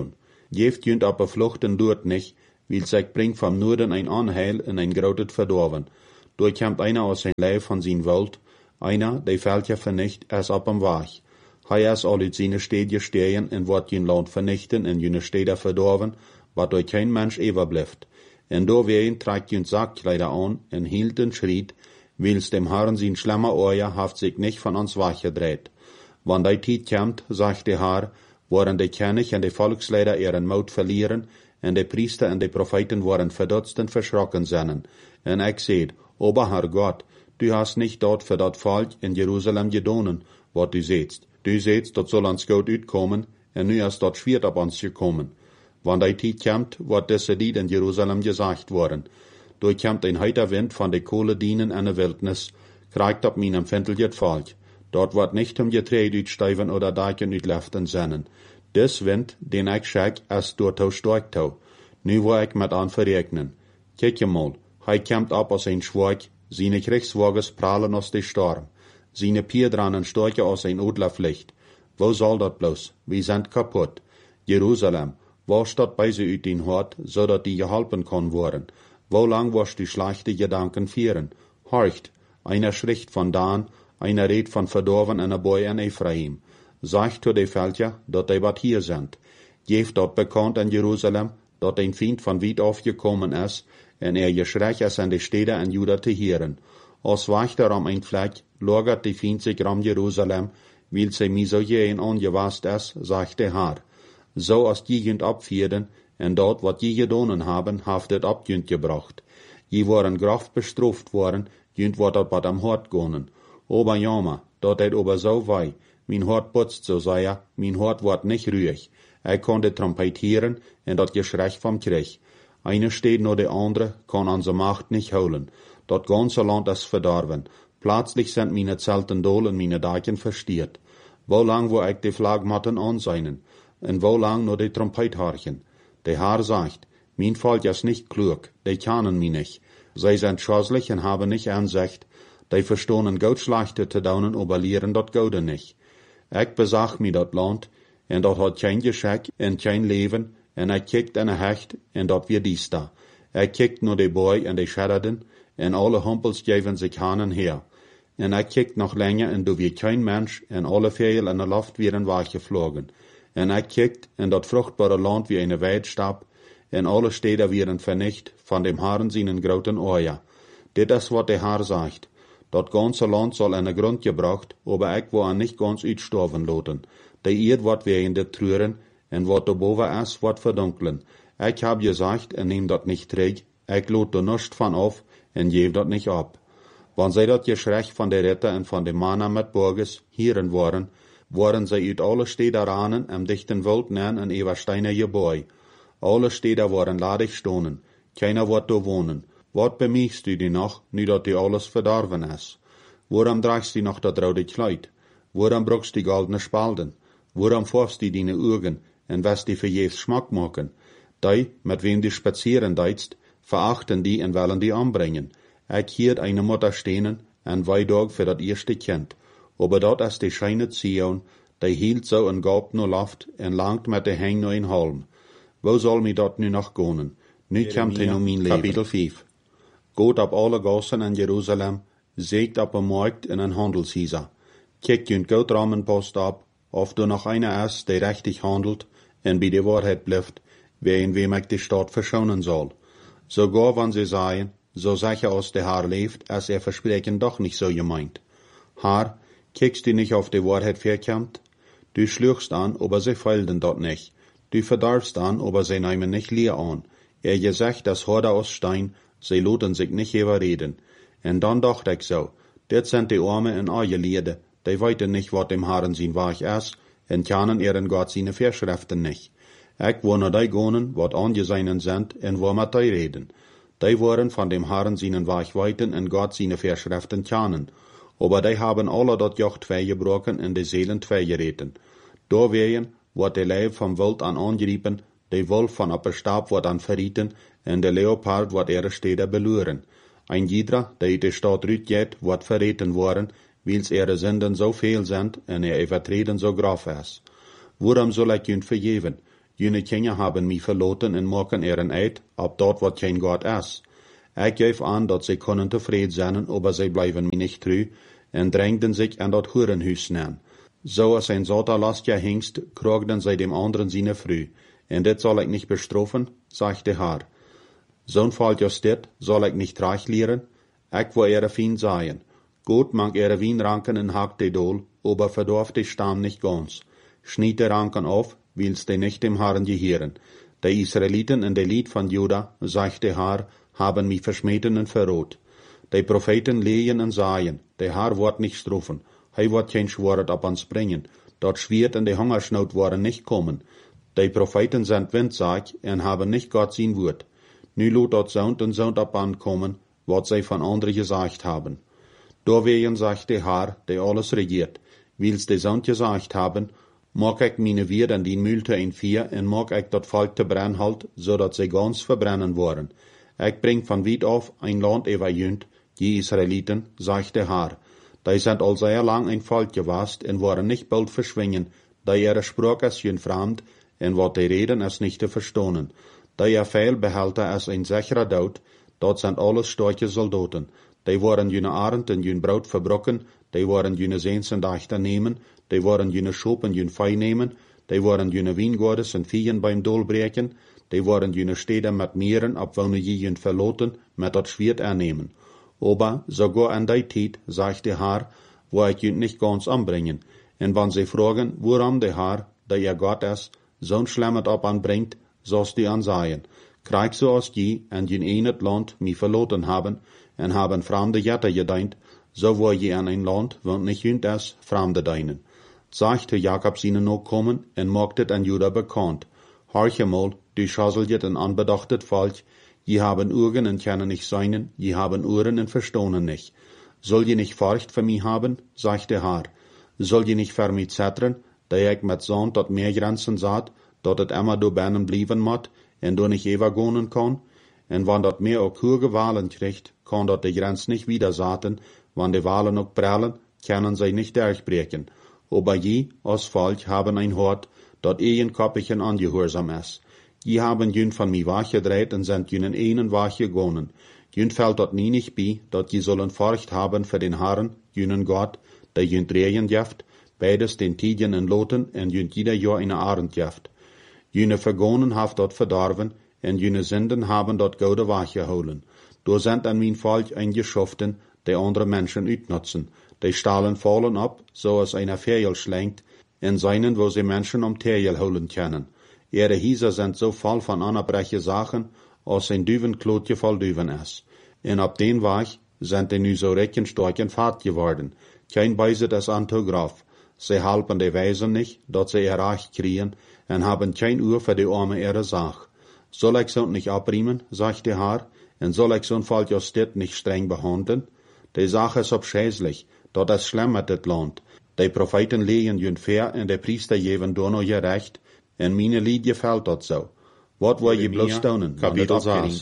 Speaker 2: Geeft junt op vluchten dort nicht, weil sich bringt vom Norden ein Anheil in ein grotes Verdorven. Dort kommt einer aus sein Leib von sein Welt, einer, der fällt ja vernicht, als op dem Weg. Hij is al uit seine Städje stehen en wordt je Land vernichten en je Städte verdorven, wat door kein Mensch overblijft. En door ween tragt je Sackkleider an en hielt den Schritt, wils dem Herrn sein schlimmer Ohr haft sich nicht von uns weggedreht. Wann die Tijd kommt, sagt der Herr, worden de König en de Volksleider ihren Mut verlieren, en de Priester en de Propheten worden verdutzt en verschrocken zijn. En ik zeid, Ober Herr Gott, du hast nicht dort für dat Volk in Jerusalem gedonen, wat du sehtst. Du sehtst, dat soll ans gut uitkomen, en nu is dat schwert op ons gekommen. Wann die Tijd kommt, wordt deze Lied in Jerusalem gesagt worden. Door kommt ein heiter Wind van de Kohledienen en de Wildnis, krijgt op mijn empfindelijk Volk. Dort wordt nicht um Getreide uitstuiven oder Daken uitleften zennen. Des Wind, den ik schek, is door tau stark tau. Nu wil ik met aan verrekenen. Kijk je mal, hij komt op als een schwak, seine Kriegswagens prahlen aus de Storm. Seine Pierdranen storchen aus ein Odlerpflicht. Wo soll dat bloß? Wir sind kaputt. Jerusalem, wo steht bei sie uit den Hort, so dat die geholpen kann worden? Wo lang wirst die schlechte Gedanken führen? Horcht, einer schricht von Dan, einer redt von verdorven en Boy en Ephraim. Sagt zu de Völker, dat die wat hier sind. Geeft dort bekannt in Jerusalem, dat ein Feind von weit aufgekommen is, en er geschrech is an de Städte en Juda te hören. Als wacht er am ein Fleck, lagert die Feind sich ram Jerusalem, weil sie mi so jähen angewast is, sagt der Herr. So als die jünd abvierden, en dort wat je gedonen haben, haftet abjünd gebracht. Je waren graf bestraft worden, jünd wat dat wat am Hort gonen. Ober jammer, dat het ober so wei, mein Hort putzt so sei er, mein Hort ward nicht ruhig. Er konnte trompetieren, en dat Geschrech vom Krieg. Eine steht nur de andere, kann an so Macht nicht holen. Dat ganze Land is verdorven. Plötzlich sind meine Zelten dol en meine Daken verstiert. Wo lang wo ik de Flagmatten anseinen? En wo lang nur de Trompet harchen? Der Herr sagt, mein Volk is nicht klug, die kennen mich nicht. Sie sind schoslich en haben nicht Ansicht. Die verstohnen Goudschlachte te daunen, aber lehren dat Goude nicht. Ik bezag mi dat Land, en dat hat kein Geschick en kein Leben, en ik kijkt en hecht, en dat weer dies da. Ik kijkt nur de Boy en de Schadderden, en alle Humpels geven sich hanen her. En ik kijkt nog länger, en du wie kein Mensch, en alle Vögel in de Luft wären weggeflogen. En ik kijkt, en dat fruchtbare Land wie eine Weidstab, en alle Städte wären vernicht, von dem Herrn seinen groten Ohr. Dit is wat der Herr sagt. Dat ganze Land soll in de Grund gebracht, aber ik wil nicht ganz uitstorven laten. De Erd wat wir in de trüren, en wat daarboven is, wat verdunkelen. Ik hab gesagt, en neem dat nicht terug, ik loot er nichts van af, en geef dat nicht ab. Wann zij dat Geschrech van de Ritter en van de Mannen met Burges hieren waren, waren zij uit alle Städte ranen, em dichten Wild nen en ewa Steine Gebäu. Alle Städte waren ladig stonen, keiner wordt er wohnen. Wat bemiegst du die noch, nu dat die alles verdorven is? Waarom draagst du noch dat rode Kleid? Waarom brugst die goldene Spalden? Waarom vorfst du deine Augen, en was die verjeefs Schmack maken? Die, met wem du spazieren deitst, verachten die en willen die anbrengen. Ik hiert eine Mutter stehen, en weidog für dat erste Kind. Aber dat is die scheine Zion, die hielt so en gaubt no Luft, en langt met de heng no in Halm. Wo soll mi dat nu noch gonen? Nu komt hij no mijn leven. Kapitel vijf. Goot op alle gassen in Jerusalem, zeegt op een markt in een handelshuizen. Kijk je een goud ramenpost op, of du noch einer is, die rechtig handelt, en bij de waarheid blijft, wie in wem ik de stad verschonen zal. Sogar wann sie sagen, so sicher aus der Herr lebt, als er versprechen doch nicht so gemeint. Herr, kickst du nicht auf die Wahrheit verkämmt? Du schlüchst an, aber sie feilden dort nicht. Du verdarfst an, aber sie nehmen nicht leer an. Er gesagt, das Horde aus Stein, sie loten sich nicht überreden. En dann dacht ich so, dit sind die Arme in eure Liede, die weiten nicht, wat dem Herrn sein Weg ist, en kennen ihren Gott seine Verschriften nicht. Ich will nur die gonen, wat angeseinen sind, en wo mit die reden. Die waren von dem Herrn seinen Weg weiten en Gott seine Verschriften kennen. Aber die haben alle dat Joch zwei gebrochen en de Seelen zwei gereten. Da wehen, wat de Leib vom Wild an angeriepen, de Wolf von op Stab wat an verrieten, en de Leopard wat ihre Städte beluren. Ein jeder, der de Stadt rütjet, wat verreten worden, wils ihre Sünden so viel sind, en ihr Übertreten so grof ist. Worum soll ich jünd vergeven? Jene Kinder haben mich verloten en maken ihren Eid, ab dort wat kein Gott is. Ik geef aan dat zij kunnen tevreden zijn, aber zij blijven mij niet trouw, en drängten sich aan dat hurenhuis neer. Zo als een zoter lastje hingst, krogden zij dem anderen seine Frau. En dit zal ik niet bestrafen, sagte haar. Zo'n Fall als dit zal ik niet reich leren, ik wil ihre Fien sein. Gut mag ihre Wienranken en hakt de Dol, aber verdorft de Stamm nicht ganz. Schniet de Ranken auf, wils de nicht dem Herrn gehören. De Israeliten in de Lied van Juda, sagte haar, haben mich verschmeten en verrot. De Propheten lehen en saaien, de haar wordt nicht strafen, hij wordt geen schwoord op ons brengen, dat Schwert en de Hungersnood worden nicht kommen. De Propheten sind Windsaag en haben nicht Gott sein Wort. Nu lot dat Sound en Sound op ankommen, wat zij van anderen gesagt haben. Doorwegen sagt de haar, de alles regiert, wils de Sound gesagt haben, mag ik meine Wierd en die Mülte in vier en mag ik dat Volk te brennen halt, zodat zij ganz verbrennen worden. Ik breng van weit af ein Land evajunt, die Israeliten, sagte haar. Die sind al sehr lang ein Volk gewast en waren nicht bald verschwingen, da ihre Sprache ist jün fremd en wat die reden is nicht te verstonen. Da ihr veel behalten is ein sicherer Dood, dat sind alles starke Soldaten. Die waren jüne Arend en jün Braut verbrocken, die waren jüne Seens en Dachter nehmen, die waren jüne Schop en jün Fei nehmen, die waren jüne Wiengordes en Viehen beim Dol breken, die waren jüne Städte mit Meeren, ab wo je jün verloten, mit dat Schwert ernehmen. Aber sogar an die Zeit, sagte haar, wo ich jün nicht ganz anbringen. En wann sie fragen, woran de haar, da ihr Gott is, zo'n schlemmet op anbringt, so's die ansaien. Krieg so als die en jün enet Land mi verloten haben, en haben fremde Jetter gedeint, so wo je an ein Land, wo nicht jünt is, fremde deinen. Sagte Jakob seine noch kommen, en mogtet an Juda bekannt. Horche mal, du schasseljet en anbedachtet Volk, je haben Augen en kennen nicht seinen, je haben Ohren en verstonen nicht. Soll je nicht Furcht für mich haben, sagte haar. Soll je nicht für mich zettern, da ich mit Sand dat mehr Grenzen saht, dat het immer do binnen blieben mot, en do nicht ewig gonen kann, en wann dat mehr auch hohe Wahlen kriegt, kann dat die Grenz nicht wieder saten, wann die Wahlen auch prellen, können sie nicht durchbrechen. Aber je, als Volk, haben ein Hort, dat een koppigen angehorsam is. Je haben jün van mi wachgedreht en sind jünen einen wach gegonnen. Jün fällt dat nie nicht bei, dat je sollen Furcht haben für den Herrn, jünen Gott, der jün drehen jaft, beides den Tidien en Loten en jün jeder Jahr eine Arend jaft. Jüne Vergonen haft dat verdorven, en jüne Sünden haben dat goude wach geholen. Do sind an mein Volk eingeschoften, die andere Menschen utnutzen. Die stahlen fallen ab, so als einer Fehl schlenkt, en seinen, wo sie Menschen um Teil holen können. Ihre Hieser sind so voll von anerbreche Sachen, als ein Düvenklotje voll Düven is. En ab den Weg sind die nu so recken stark en Fahrt geworden. Kein beiset es Antograph. Sie halten die Weisen nicht, dat sie ihr Recht kriegen, en haben kein Uhr für die Arme ihre Sach. Soll ich so nicht abriemen, sagte haar, en soll ich so'n Fall just dit nicht streng behandeln? Die Sache ist abschäßlich, dat es schlimm mit dit Land. Die Propheten legen jün fair en die Priester geben dono je recht, en meine Lied gefällt dat so. Wat wil je bloß staunen, Kapitel zes.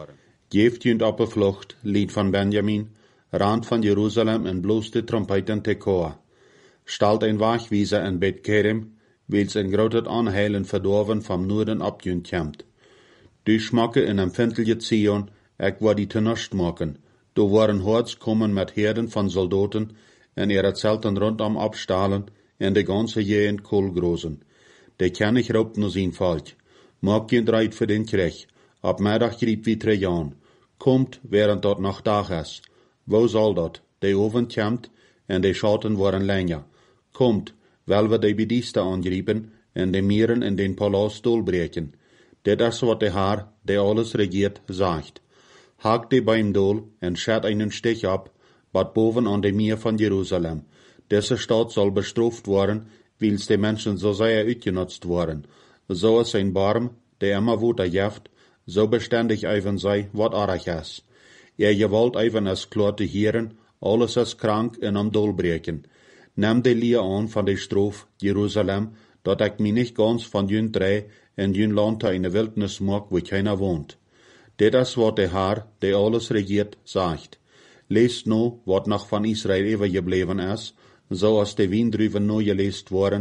Speaker 2: Geeft jünt op de vlucht, Lied van Benjamin, Rand van Jerusalem en bloos de trompeten Tekoa. Stalt ein Wachwieser en Bethkerem, wils ein grotet Anheilen verdorven vom Norden abjünt kämmt. Du schmacke in empfindliche Zion, ek war die tenust maken. Do waren Horts kommen mit Herden von Soldaten, en ihre Zelten rundum abstahlen, en de ganze Jehen kohlgroßen. De König raubt nur sein Volk. Mag jünt reit für den Krieg. Ab Mittag griep wie Trajan. Kommt, während dort noch Tag is. Wo soll dat? De Oven kämmt, en de Schatten waren länger. Kommt, weil wir die Bedieste angrieben, en de Mieren in den Palast dolbreken. Dit is wat de haar, die alles regiert, sagt. Hakt die beim Dol, en schert einen Stich ab, bat boven an de Meer von Jerusalem. Diese Stadt soll bestraft worden, wils die Menschen so sehr uitgenutzt worden. So is ein Barm, der immer woter jaft, so beständig even sei, wat arg is. Er gewollt even es klar te hieren, alles is krank en am Dol breken. Neem de Lie an van de Strof, Jerusalem, dat ik mi nicht ganz van jün drei en jün Land in de Wildnis mag, wo keiner wohnt. Dit is wat de haar, die alles regiert, sagt. Leest nu, wat noch van Israel overgebleven is, so als de Wiendruven nu geleest worden,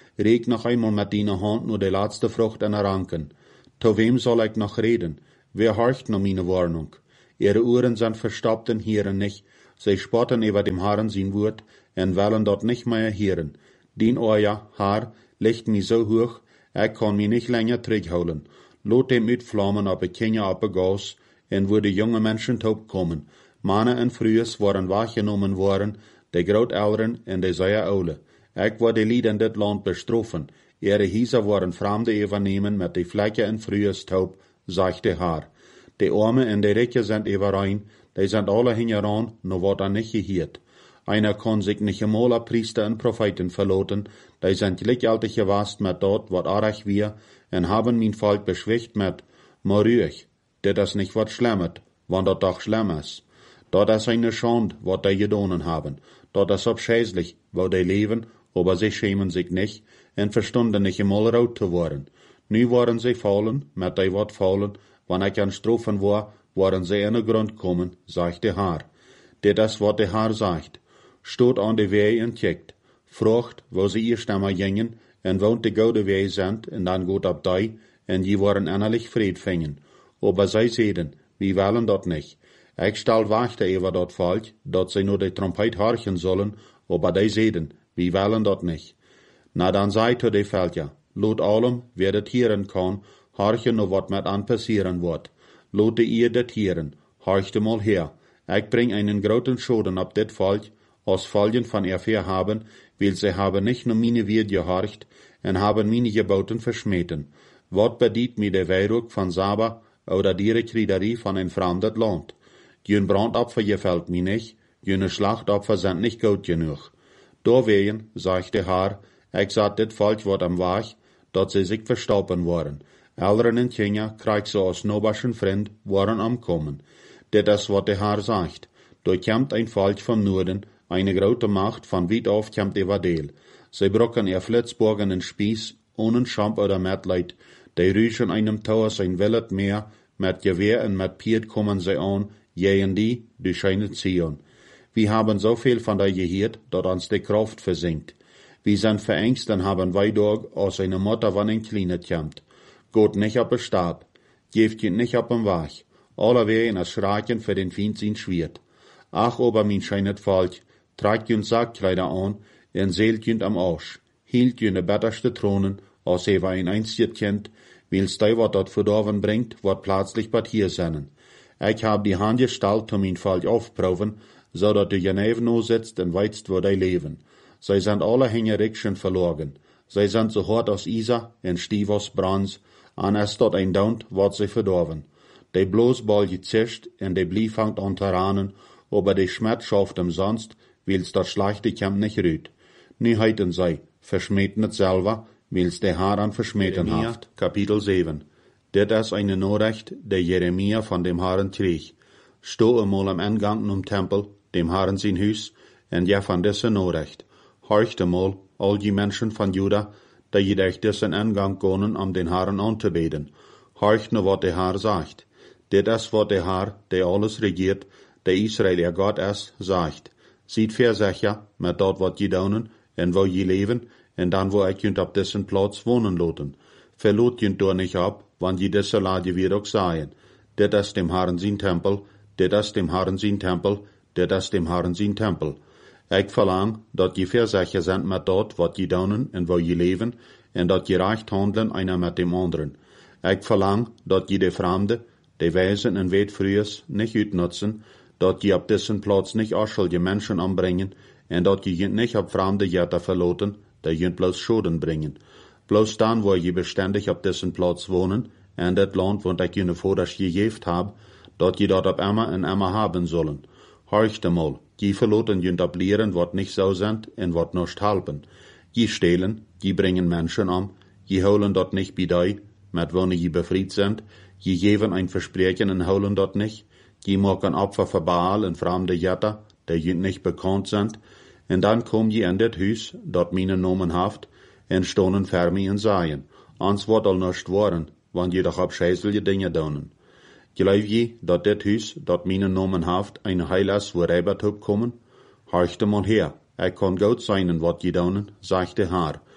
Speaker 2: reek nog einmal met die hand nur de laatste Frucht in ranken. To wem soll ich noch reden? Wer horcht noch meine Warnung? Ihre Ohren sind verstopft und hören nicht. Sie spotten über dem Herrn sein Wort und wollen dort nicht mehr hören. Dien euer Haar liegt mir so hoch, ich kann mich nicht länger zurückholen. Lot dem uitvlammen op het Kenia op een gas en wo de jonge Menschen taub kommen. Mannen en vrouwen waren wahrgenommen worden, de grootouderen en de zeer oude. Ik word de lied in dit land bestroffen. Ihre Hieser waren Fremde übernehmen met de vlekken en vrouwen taub, sagt de Haar. De Arme en de Rijke sind überein, die sind alle hingeran, no wat er nicht gehiert. Einer kann sich nicht einmal a Priester en Propheten verloten, die sind gleichaltig gewast mit dort, wat arach wir, en haben mein Volk beschwicht mit, maar ruhig, dit is nicht wat schlemmet, want dat doch schlimm is. Dat is eine Schande, wat die gedonen haben. Dat is abscheußlich, wo die leben, aber sie schämen sich nicht, en verstunden nicht einmal rot zu worden. Nu waren sie fallen, mit die wat fallen, wann ich an Strophen war, waren sie in den Grund kommen, sagt der Haar. Dit is wat der Haar sagt. Stoot an de wei en kijkt. Vroegt, wo sie ihr Stammer gingen, en woont de goude wei sind, en dan goed op die, en die waren innerlich Fried fingen. Aber zij zeiden, wie wollen dat nicht. Ich stel wachte über dat Volk, dat sie nur de Trompet horchen sollen, aber die zeiden, wie wollen dat nicht. Na dan zei to de Veltja, lot allem, wer det hieren kan, horchen no wat met an passieren wordt. Lot de ihr det hieren, horchte mal her. Ich bring einen groten Schoden op dit Volk, aus Folgen von Erfahr haben, weil sie haben nicht nur meine Wied gehorcht, en haben meine Geboten verschmeten. Wat bedient mir der Weihrug von Saba oder die Rekriederie von ein fremdes Land? Jün Brandopfer gefällt mir nicht, jüne Schlachtopfer sind nicht gut genug. Daweien, sagt der Haar, ich sah dit Volk wat am Wach, dat sie sich verstoppen waren. Älteren in Kenia, krieg so als nobaschen Freund, waren am Kommen. Dit is wat der Haar sagt. Durchkämmt ein Volk vom Norden, eine grote Macht von weit auf kämmt über Deel. Sie brocken ihr Flitzburgen in Spieß, ohne Schamp oder Mitleid. Die rüschen einem Tauer sein Willet mehr, mit Gewehr und mit Piet kommen sie an, jähen die, die scheinen ziehen. Wir haben so viel von der gehört, dat uns die Kraft versinkt. Wir sind verängst und haben weidog aus einer Mutter von ein Kleines kämmt. Gott nicht ab den Stab, geeft ihn nicht ab den Wach. Alle wehen als Schraken für den Feind sein Schwert. Ach, aber mein scheinet Volk, tragt jün Sackkleider an, en seelt jün am Arsch, hielt jün de betterste Thronen, als er ein einstiert Kind, wils die wat dat verdorven bringt, wat plötzlich bat hier sennen. Ich hab die Hand gestellt, um ihn Volk aufproben, so dat du Geneven no sitzt en weitst, wo die leben. Sie sind alle Hängerikschen verloren. Sie sind so hart als Isa en stief als Bronz, an es dort ein Daunt, wat sie verdorven. Die bloß bal gezischt en die blieb fangt an Taranen, aber die Schmerz schafft umsonst, wils dat schlechte Kämp nicht rüht. Nu heiten sei, verschmeten het selber, wils der Haar an verschmeten haft. Kapitel sieben. Dit is eine Nachricht, der Jeremia von dem Herrn krieg. Sto einmal am Eingang um Tempel, dem Herrn sein Hus, en ja von dieser Nachricht. Horcht einmal, all die Menschen von Juda, die je durch diesen Eingang gehen, um den Herrn anzubeten. Horcht nur, wat der Herr sagt. Dit is wat der Herr, der alles regiert, der Israel ihr Gott ist, sagt. Seid versicher, mit dort wat je daunen, en wo je leven, en dan wo ik junt op dessen Platz wohnen loten. Verlot junt door nicht ab, wann je desse Lade weer ook seien. Dit is dem Herrn sein Tempel, dit is dem Herrn sein Tempel, dit is dem Herrn sein Tempel. Ik verlang, dat je versicher sind mit dort wat je daunen, en wo je leven, en dat je recht handelen einer mit dem anderen. Ik verlang, dat je de Fremde, de Weisen en Weetfrühers nicht uitnutzen, dat je op dessen Platz nicht aschuldige Menschen anbringen, en dat je jent nicht op fremde Jätter verloten, die jent bloß Schoden bringen. Bloß dann, wo je beständig op dessen Platz wohnen, en dat Land, wo ik je vorderst gegeft hab, dat je dat op immer en immer haben sollen. Horcht einmal, je verloten jent op lehren, wat nicht so sind, en wat nicht halpen. Je stehlen, je bringen Menschen an, je holen dat nicht bei die, mit wann je befried sind, je geven ein Versprechen en holen dat nicht, je maken Opfer für Baal en fremde Jätter, die je nicht bekannt sind, en dan kom je in dit huis, dat meine Nomen haft, en stonen fermi en seien, ans wat al nicht waren, wann je doch abscheißelige Dinge donen. Geloof je, dat dit huis, dat meine Nomen haft, ein heilas wo Rebert hub kommen? Horchte mal her, ik kan goed zijn wat je donen, sagt de Haar.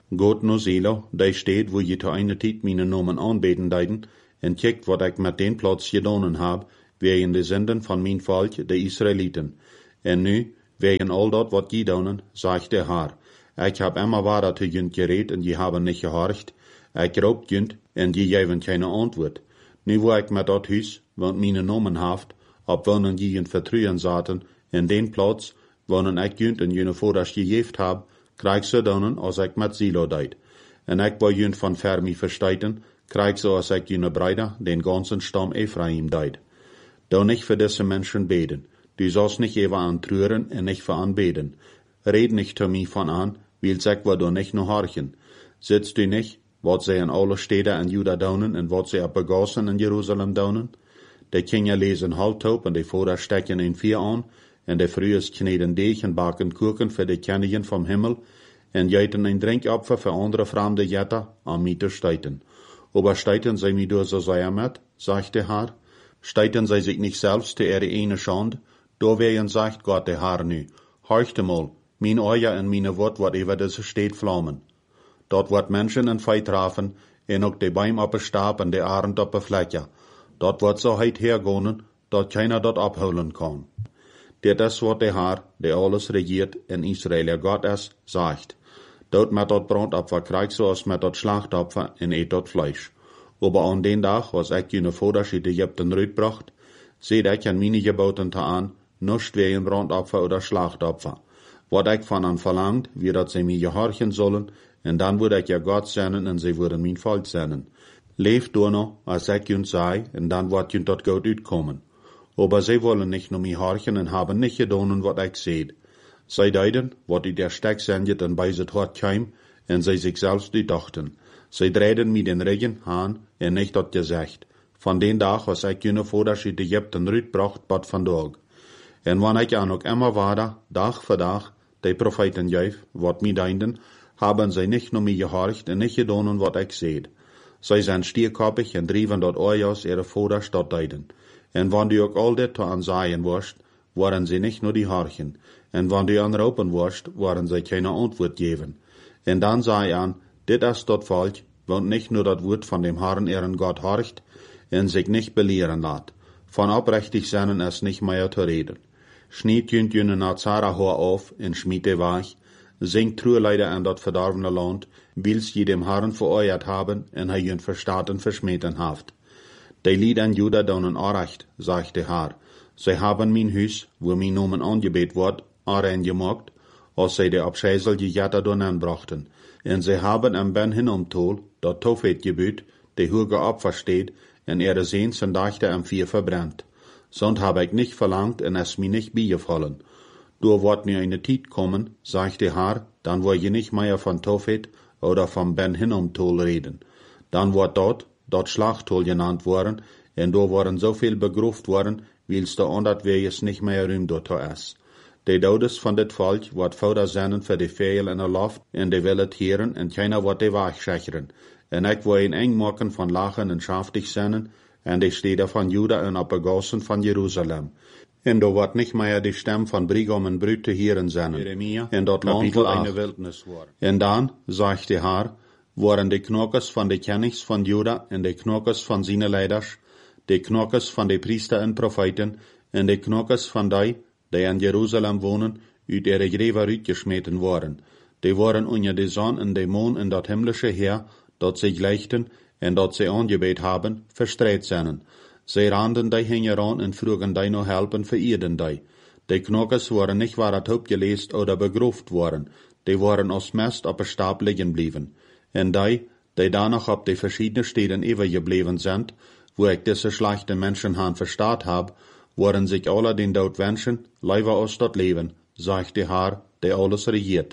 Speaker 2: Gott no Seelo, die steht, wo je zu einer Tijd meine Namen anbeten deiden, en checkt, wat ik met den Platz gedonen heb, wegen de zenden van mijn volk, de Israëlieten. En nu, wegen al dat wat gedonen, zegt de Heer, ik heb immer waarder te junt gereed en je hebben niet gehorcht, ik roep junt en je geven geen antwoord. Nu wo ik met dat huis, want mijn namen haft, op wonen je junt vertrouwen zaten, en den Platz, wonen ik junt en jene voordat gegeven heb, krijg ze donen als ik met Silo deed. En ik bij junt van ver mij verstijten, krijg ze als ik jene Breider den ganzen Stamm Ephraim deed. Doe nicht für diese Menschen beten. Du sollst nicht even antrüren en nicht für anbeten. Red nicht zu mir von an, weil sag wir du nicht nur horchen. Sitzt du nicht, wat sie in alle Städte in Juda daunen en wat sie abgegossen in Jerusalem daunen? De Kinder lesen halbtaub en de Vater stecken in vier an, en de Frühes kneden Deeg en baken Kuchen für de Königin vom Himmel, en jeiten ein Drinkopfer für andere fremde Jätter an mir zu steiten. Aber steiten sie mir durch so sehr mit, sagt der Herr, steiten sie sich nicht selbst zu ihre eine Schande, da werden sagt Gott der Herr nu, horchte mal, mein Euer en meine Wort wat über diese Stadt flammen. Dort wird Menschen in Feit trafen, en ook de Beim op de Stab en de Arend op de Fläche. Dort wird so heit hergehen, dat keiner dort abholen kann. Dit is wat der Herr, der alles regiert in Israel, Gott ist, sagt. Dort met dat Brandopfer krijg zoals met dat Schlachtopfer en eet dat Fleisch. Aber an den Tag, was ich jene Vordersch in Ägypten rütbracht, seht ich an meine Geboten an, nicht wegen Brandopfer oder Schlachtopfer. Wat ich von an verlangt, wie dat sie mir gehorchen sollen, en dann würde ich ja Gott senden, en sie würden mein Volk senden. Leeft door noch, als ich junt sei, en dann wird junt dat Gott uitkommen. Aber sie wollen nicht nur mir horchen en haben nicht gedonen, wat ich seht. Sie deiden, wat die der Steck sendet en bei sit hort keim, en sie sich selbst dachten. Sie drehten mir den Regen an, en nicht dat gesagt. Von den Tag, was ich jene Vordersch in Ägypten rütbracht, bat van Tag. En wann ich an ook immer wader, Tag für Tag, die Propheten jäuf, wat mi deinden, haben sie nicht nur mir gehorcht en nicht gedonen, wat ich seht. Sie sind stierkoppig en drieven dort Ojas ihre Vordersch dort deiden. En wann du ook all dit te ansaien warst, waren sie nicht nur die Horchen. En wann du anropen warst, waren sie keine Antwort geben. En dann sei an, dit is dat Volk, want nicht nur dat Wort von dem Herrn ihren Gott horcht, en sich nicht belehren lat. Von oprechtig seinen es nicht mehr zu reden. Schniet jünt jüne Nazara hoor auf, en schmiete weich, singt Trueleider an dat verdorvene Land, wils je dem Herrn vereuert haben, en hij jünt verstaten verschmeten haft. Die Lied an Juda daunen orecht, sagt der Herr. Sie haben mein Hus, wo mein Nomen angebet wird, arein gemacht, als sie de Abscheißel die Jätter donen brachten. En sie haben am Ben hinomtol, dat Tofet gebüt, de Hürge Opfer steht, en ihre Sehns en Dachte am Vier verbrennt. Sonst habe ich nicht verlangt, en es mir nicht beigefallen. Du wird mir eine Tijd kommen, sagt der Herr, dann will je nicht mehr von Tofet oder vom Ben hinomtol reden. Dann wird dort, dort Schlachttol genannt worden, en do worden so viel begruft worden, wils der andert wees nicht mehr rühm dort is. De Dodes van dit Volk wordt vorder zenden voor de veel in de loft, en de wil het heren, en keiner wordt de waag schecheren. En ik wil een eng maken van lachen en schaftig zenden, en de steden van Juda en opgegossen van Jeruzalem. En do wordt niet meer de stem van Brigam en Brut te heren zenden, en dat land wil eine wildnis worden. En dan, zegt de Heer, worden de knokkers van de kennigs van Juda en de knokkers van zijn leiders, de knokkers van de priester en profeten, en de knokkers van die, die in Jerusalem wonen, uit ihre Gräber uitgesmeten worden. Die worden onder de zon en de maan en dat himmlische Heer, dat zich leichten en dat ze aangebet haben, verstreit zijn. Zij randen die hingen aan en vroegen die nog helpen verirden die. Die knokkers worden niet waar het opgeleest oder begroefd worden, die worden als mest op een stapel liggen blijven. En die, die danach op de verschiedene steden overgebleven zijn, wo ik diese schlechte Menschen han verstaat heb, worden sich alle den Tod wünschen, lieber aus dat Leben, sagt der Herr, der alles regiert.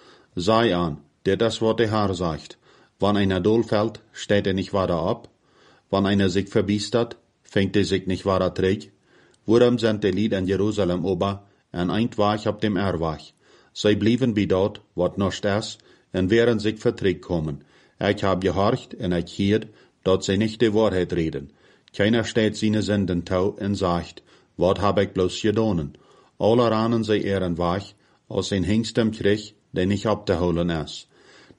Speaker 2: Sei an, dit is wat der Herr sagt. Wann einer dohl fällt, steht er nicht weiter ab. Wann einer sich verbiestert, fängt er sich nicht weiter träg. Worum sind die Lied in Jerusalem ober, en eindwach ab dem Erwach. Sie blieben wie dort, wat noch ist, en werden sich verträg kommen. Ich hab gehorcht, en ich hiert, dat sie nicht die Wahrheit reden. Keiner steht seine Sünden tau en sagt, wat hab ich bloß gedonen. Alle ranen sie ehren wach, als ein Hengst im Krieg, der nicht abzuholen ist.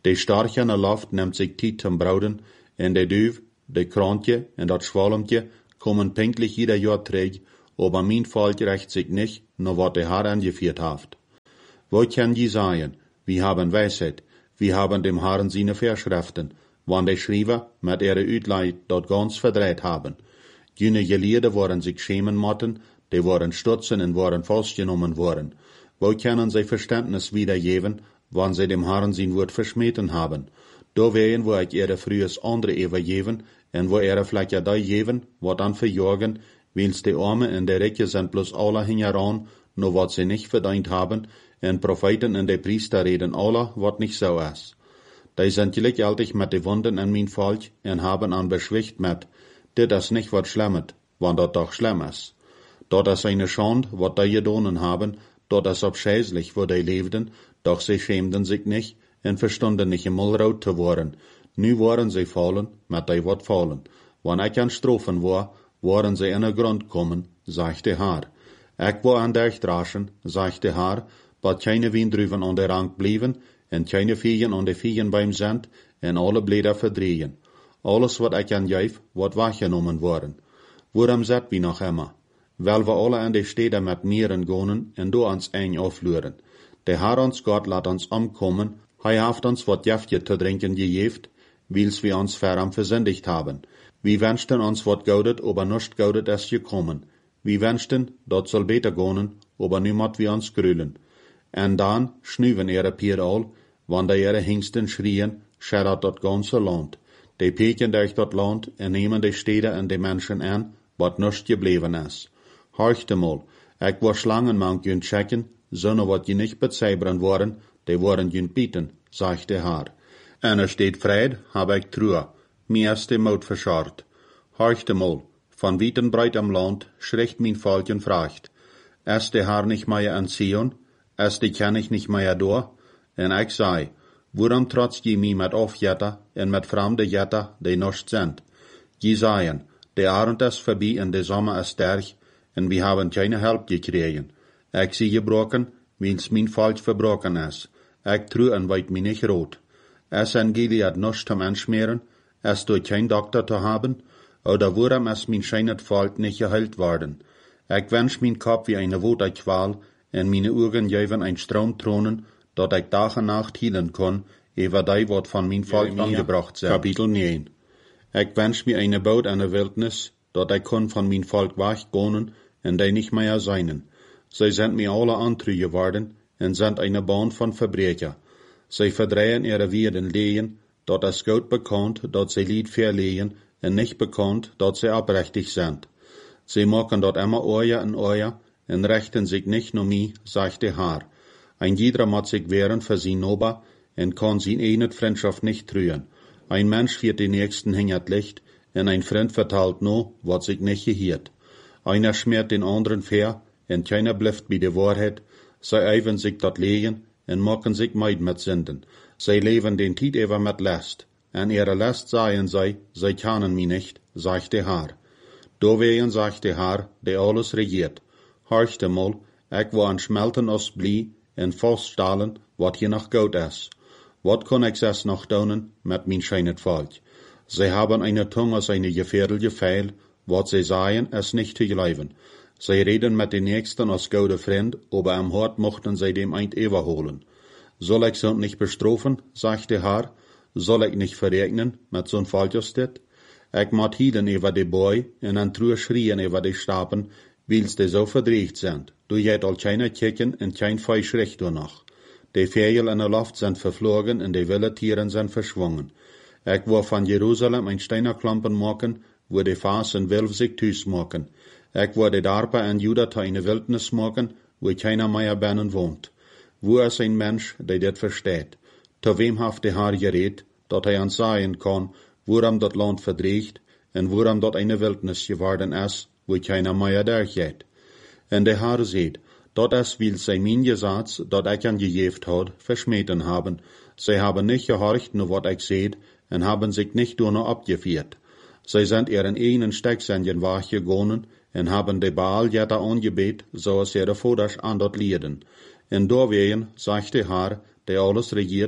Speaker 2: De starche in de loft neemt zich tijd zum Brauden, en de duif, de krantje en dat schwalmtje kommen pünktlich jeder Jahr terug, aber mein Volk rächt sich nicht, nur wat der Herr angeführt haft. Wo kann je sagen, wir haben Weisheit, wir haben dem Herrn seine Verschriften, wann die Schreiber mit ihrer Uitleid dort ganz verdreht haben. Jene Gelehrte waren sich schämen motten, die waren stutzen und waren festgenommen worden. Wo können sie Verständnis wiedergeben, wann sie dem Herrn sein Wort verschmähten haben? Da wären, wo ich ihre frühes andere übergeben, en wo ihre vielleicht ja da geben, wat dann verjagen, wils die Arme und die Recke sind bloß alle hingeran, nur wat sie nicht verdient haben, en Propheten und die Priester reden alle, wat nicht so ist. Die sind gleichzeitig mit die Wunden in mein Volk en haben an beschwicht mit, dit is nicht wat schlemmet, wann dat doch schlimm ist. Dort ist eine Schande, wat die gedonen haben, dort ist abscheußlich, wo die lebten, doch sie schämten sich nicht en verstunden nicht im Mullraut zu worden. Nu waren sie fallen, mit die wat fallen. Wann ich an Strophen war, waren sie in den Grund kommen, sagt der Herr. Ich war an der Straßen, sagt der Herr, bat keine Windrüven an der Rang blieben, en keine Viehen an der Viehen beim Sand, en alle Blätter verdrehen. Alles wat ich an geef, wat weggenommen worden. Worum zet wie noch immer? Weil wir alle an die Städte mit Mieren gonen, en do ans ein auflüren. Der Herr uns Gott laat uns umkommen, hij haft uns wat Jäftje zu trinken gegeft, wils wir uns verram versündigt haben. Wir wünschten uns wat gaudet, aber nicht gaudet ist gekommen. Wir wünschten, dort soll beter gonen, aber niemand wir uns grülen. En dann schnüven ihre Pier all, wann da ihre Hingsten schrien, scherrat dort ganze Land. Die peken durch dort Land en nehmen die Städte und die Menschen an, wat nicht geblieben ist. Horchte mal, ich war Schlangenmann jün checken, sondern wat je nicht bezeibern waren, die waren jün bieten, sagt der Herr. En er steht Fried, hab ich Truhe, mir ist die Maut verscharrt. Horchte mal, von weit breit am Land, schreckt mein Volk und fragt, ist der Herr nicht mehr an Zion? Ist die kann ich nicht mehr da? En ich sei, worum trotz je mi mit Aufjetter en mit fremde Jetter, die nicht sind? Je seien, der Abend ist vorbei und der Sommer ist sterch, en wir haben keine Help gekriegen. Ich sie gebrochen, wils mein Volk verbrochen ist. Ich true en weit mi nicht rot. Es en Gilead nicht zum Anschmieren, es durch kein Doktor zu haben, oder worum es mein scheinet Volk nicht geheilt worden. Ich wünsch mein Kopf wie eine Wuterqual, en meine Augen geben ein Strom tronen, dort ich Tag und Nacht hielen kann, ewer die, wat von mein Volk angebracht sind. Kapitel neun. Ich wünsch mir eine Boot an der Wildnis, dort ich kann von mein Volk weggonen, en die nicht mehr seinen. Sie sind mir alle antrü geworden, en sind eine Bahn von Verbrecher. Sie verdrehen ihre Werden lehen, dort es gut bekannt, dort sie Lied verlehen, en nicht bekannt, dort sie abrechtig sind. Sie machen dort immer Euer und Euer, en rechten sich nicht nur mi, sagt der Herr. Ein jeder muss sich wehren für sie Nober, en kann sie eine Freundschaft nicht trühen. Ein Mensch führt den Nächsten hingert Licht, en ein Freund verteilt no, was sich nicht gehiert. Einer schmiert den anderen fair, en keiner blifft bei der Wahrheit. Sie eiven sich dort lehen, en machen sich meid mit Sünden. Sie leben den Tiet ever mit Last. En ihre Last seien sie, sie kennen mich nicht, sagt der Herr. Do wehen, sagt der Herr, der alles regiert. Horchte mal, ich war an Schmelten aus Blie, en Foststahlen, wat hier noch gut ist. Wat kann ich es noch tun mit mein scheinet Volk? Sie haben eine Zunge als eine gefährliche Pfeil, wat sie sagen, ist nicht zu glauben. Sie reden mit den Nächsten als gute Freund, aber am Hort mochten sie dem eint überholen. Soll ich so nicht bestrafen, sagt der Herr? Soll ich nicht verregnen mit so'n Volk als dit? Ich mat hieden über die Boy en an Truhe schrien über die Stapen, wils die so verdreht sind. Du jet all keine Kicken en kein Feusch recht noch. Die Vögel in der Luft sind verflogen und die wilde Tieren sind verschwungen. Ich war von Jerusalem ein Steinerklampen machen, wo die Fass und Wilf sich tüß machen. Ich war die Darpa in Juda eine Wildnis machen, wo keiner mehr binnen wohnt. Wo ist ein Mensch, der das versteht? To wem haft der Herr geredet, dat er uns sagen kann, worum das Land verdreht, und worum dort eine Wildnis geworden ist, wo keiner mehr durchgeht. Und der Herr sieht, dort ist, weil sie mein Gesetz, dat ich an gegeft hat, verschmähten haben. Sie haben nicht gehorcht, nur wat ich seht, und haben sich nicht nur noch abgeführt. Sie sind ihren eigenen Stecksendchen wachgegangen, und haben die Baal jetta angebet, so es ihre Voders an dort lieden. Und da wehen, sagt der Herr, der alles regiert,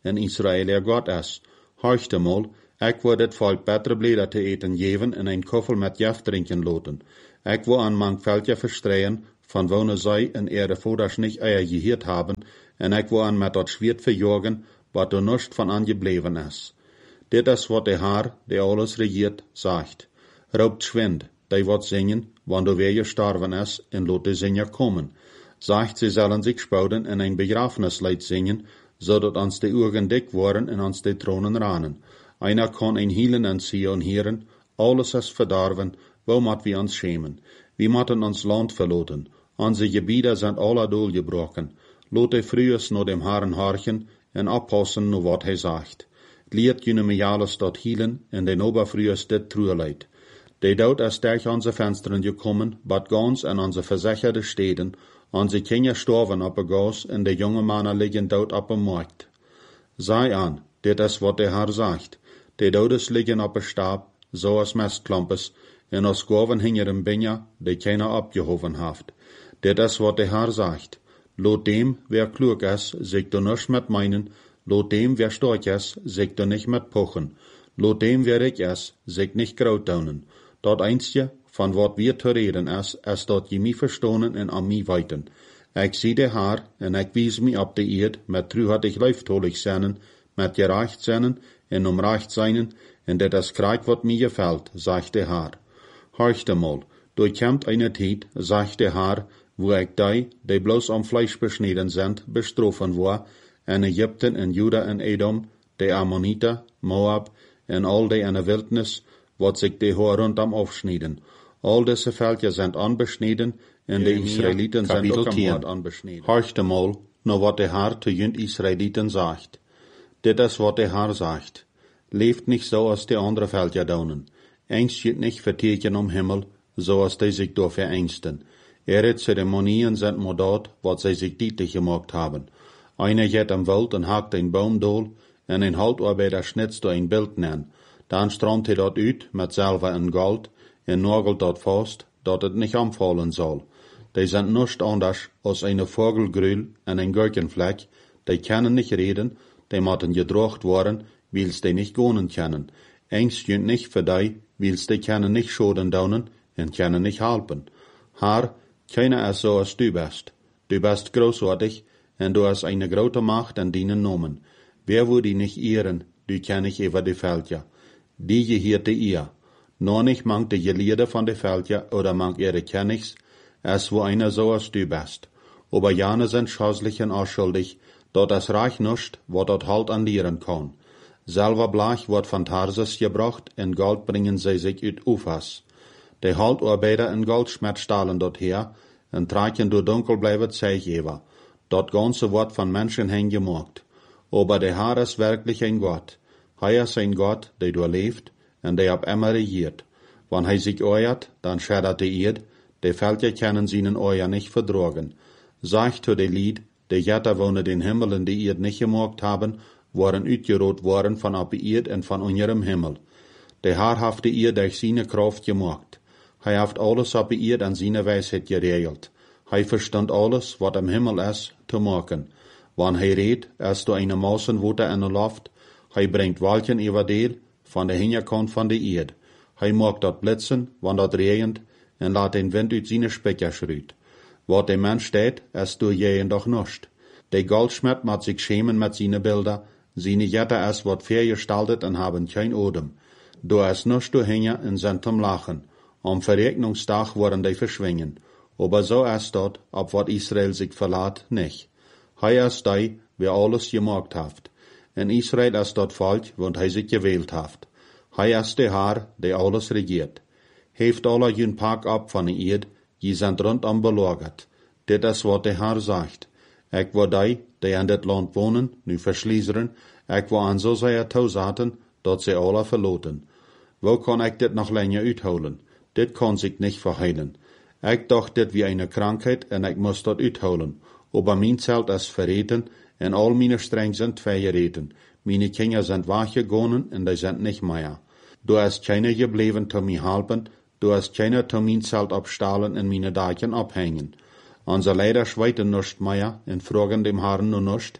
Speaker 2: en Israël er Gott is. Horchte mal, ik wil het volk betere bleder te eten geven en een koffel met jef drinken loten. Ik wil aan mijn veldje verstreien, van wonen zij in ihre voders niet eier geheerd hebben, en ik wil aan met dat zwiert verjagen, wat er nust van aangebleven is. Dit is wat de Heer, die alles regiert, zegt. Roopt schwind, die wat zingen, wanneer weer gestorven is, en laat de zinger komen. Zegt, ze zullen zich spouden en een begrafenislied zingen, zodat ons de ogen dik worden en ons de tronen ranen. Einer kan een hielen en Sion heren, alles is verdorven, wo moet we ons schämen? We moeten ons land verloten, onze gebieden zijn alle doorgebroken. Laat de frues naar dem Herren horchen en oppassen naar wat hij zegt. Leert jullie mij alles tot hielen en de oberfrues dit trueleid. De dood is durch onze vensteren gekommen, bad gans en onze verzekerde steden, onze kinderen storven op een gas en de jonge mannen liggen dood op een markt. Zij aan, dit is wat de Heer zegt. De dodes liggen op een stab, zoals mestklampes, en als goven hingen een binja, die keiner opgehoven heeft. Dit is wat de Heer zegt. Laat dem, wer klug is, zich er nisch met meinen, laat dem, wer stark is, zich er nicht met pochen. Laat dem, wer rijk is, zich nicht groot doen. Dat einstje, van wat weer te reden is, is dat je mij verstonen en aan mij weten. Ik zie de Heer, en ik wies mij op de eerd, met truhartig leuftolig zijn, met gerecht zijn, en om recht zijn, en dit is krijg wat mij gefällt, zegt de Heer. Horchte mal, durch komt eine tijd, zegt de Heer, wo ik die, die bloos om vlees besneden zijn, bestrofen word, en Egypten en Juda en Edom, de Ammoniter, Moab, en al die in de wildnis, wat zich de hoor rondom afsneden. Al deze veldjes zijn onbesneden, en de Israëlieten zijn ook am hoort onbesneden. Horchte mal, naar wat de Heer te junt Israëlieten zegt. Dit is wat de Heer zegt. Leeft niet zo als de andere veldjes doen. Engst je niet verteken om Himmel, zoals die zich door verengsten. Ihre Zeremonien sind maar dat, wat zij zich dienlich gemacht haben. Einer geht am Wald und hakt een Baum dool, en een Haltarbeiter schnitzt door een Bild nen. Dan stroomt hij dat uit, met Silber en Gold, en nagelt dat vast, dat het niet omvallen zal. Die sind nichts anders als eine Vogelgrühl en een Gurkenvlek, die können nicht reden, die moeten gedrocht worden, wils die nicht gonen können. Engst jünt nicht für die, wils die können nicht schoden daunen, en können nicht helpen. Haar, keiner ist so als du bist. Du bist großartig, en du hast eine grote Macht an deinen Namen. Wer würde nicht ehren, du kenn ich über die Veldja. Die gehörte ihr. Nur nicht mangt die Gelierde von die Veldja oder mangt ihre Kennigs, es wo einer so als du bist. Aber jane sind schäuslich und unschuldig, dort es reich nuscht, wo dort halt an lieren kann. Selber Blech wird von Tarsus gebracht, en Gold bringen sie sich uit Ufas. Die Haltarbeiter in Goldschmied stahlen dort her, en traken door dunkel blijven Zeigever. Dat ganze wordt van Menschen hingemaakt. Aber der Herr ist wirklich ein Gott. Hij ist ein Gott, der doorleeft, en der ab immer regiert. Wann hij sich euert, dann schädert die Erd, die Völker können seinen Euer nicht verdragen. Sagt zu de Lied, die Jätter wohnen den Himmel in die Erd nicht gemacht haben, waren uitgerot worden von ab Erd en von unserem Himmel. Der Herr hat die Erd durch seine Kraft gemacht. Hij heeft alles op de Erd aan zijn wijsheid geregeld. Hij verstand alles, wat am Himmel is, te maken. Wanneer hij redt, is door een mausenwoter in de lucht. Hij brengt wolken over deel, van de hinterkant van de Erd. Hij maakt dat blitzen, wanneer dat regent, en laat den wind uit zijn spekker schruit. Wat de mens deed, is door jeën doch nust. De Goldschmied moet zich schämen met zijn Bilder, zijn Jetter is wat vergestaltet en haben geen Odem. Door is nust door hingen en zijn zum Lachen. Am Verregnungstag worden die verschwingen. Aber so ist dort, ob wat Israel sich verlaat, nicht. Hij ist die, wer alles gemacht hat. En Israel ist dort Volk, want hij sich gewählt hat. Hij ist der Herr, der alles regiert. Heeft alle jün Park ab von der Erd, je sind rundum belagert. Dit is wat der Herr sagt. Ik wil die, die in dit land wohnen, nu verschliezeren, ik wil aan zo zeer toezaten, dat ze alle verloten. Wo kan ik dit nog länger uitholen? Dit kon sich nicht verheilen. Ik dacht dit wie eine Krankheit en ik moest dat uitholen. Aber mijn Zelt is verreten en al meine Streng sind vergereten. Meine Kinder sind weggegangen en die sind nicht mehr. Du hast keiner gebleven zu mir helpen, du hast keiner zu mein Zelt abstahlen en meine Dachen abhängen. Unser Leider schweiten nicht mehr en fragen dem Herrn nur nicht.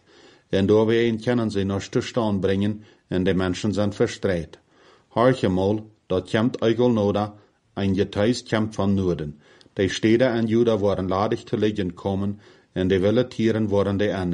Speaker 2: en doorheen kunnen ze nog te staan brengen, en de mensen zijn verstreit. Horch mal, dat komt eigel noda, ein getuis komt van Noorden. De steden en Juda waren ladig te liggen komen, en de wilde tieren waren de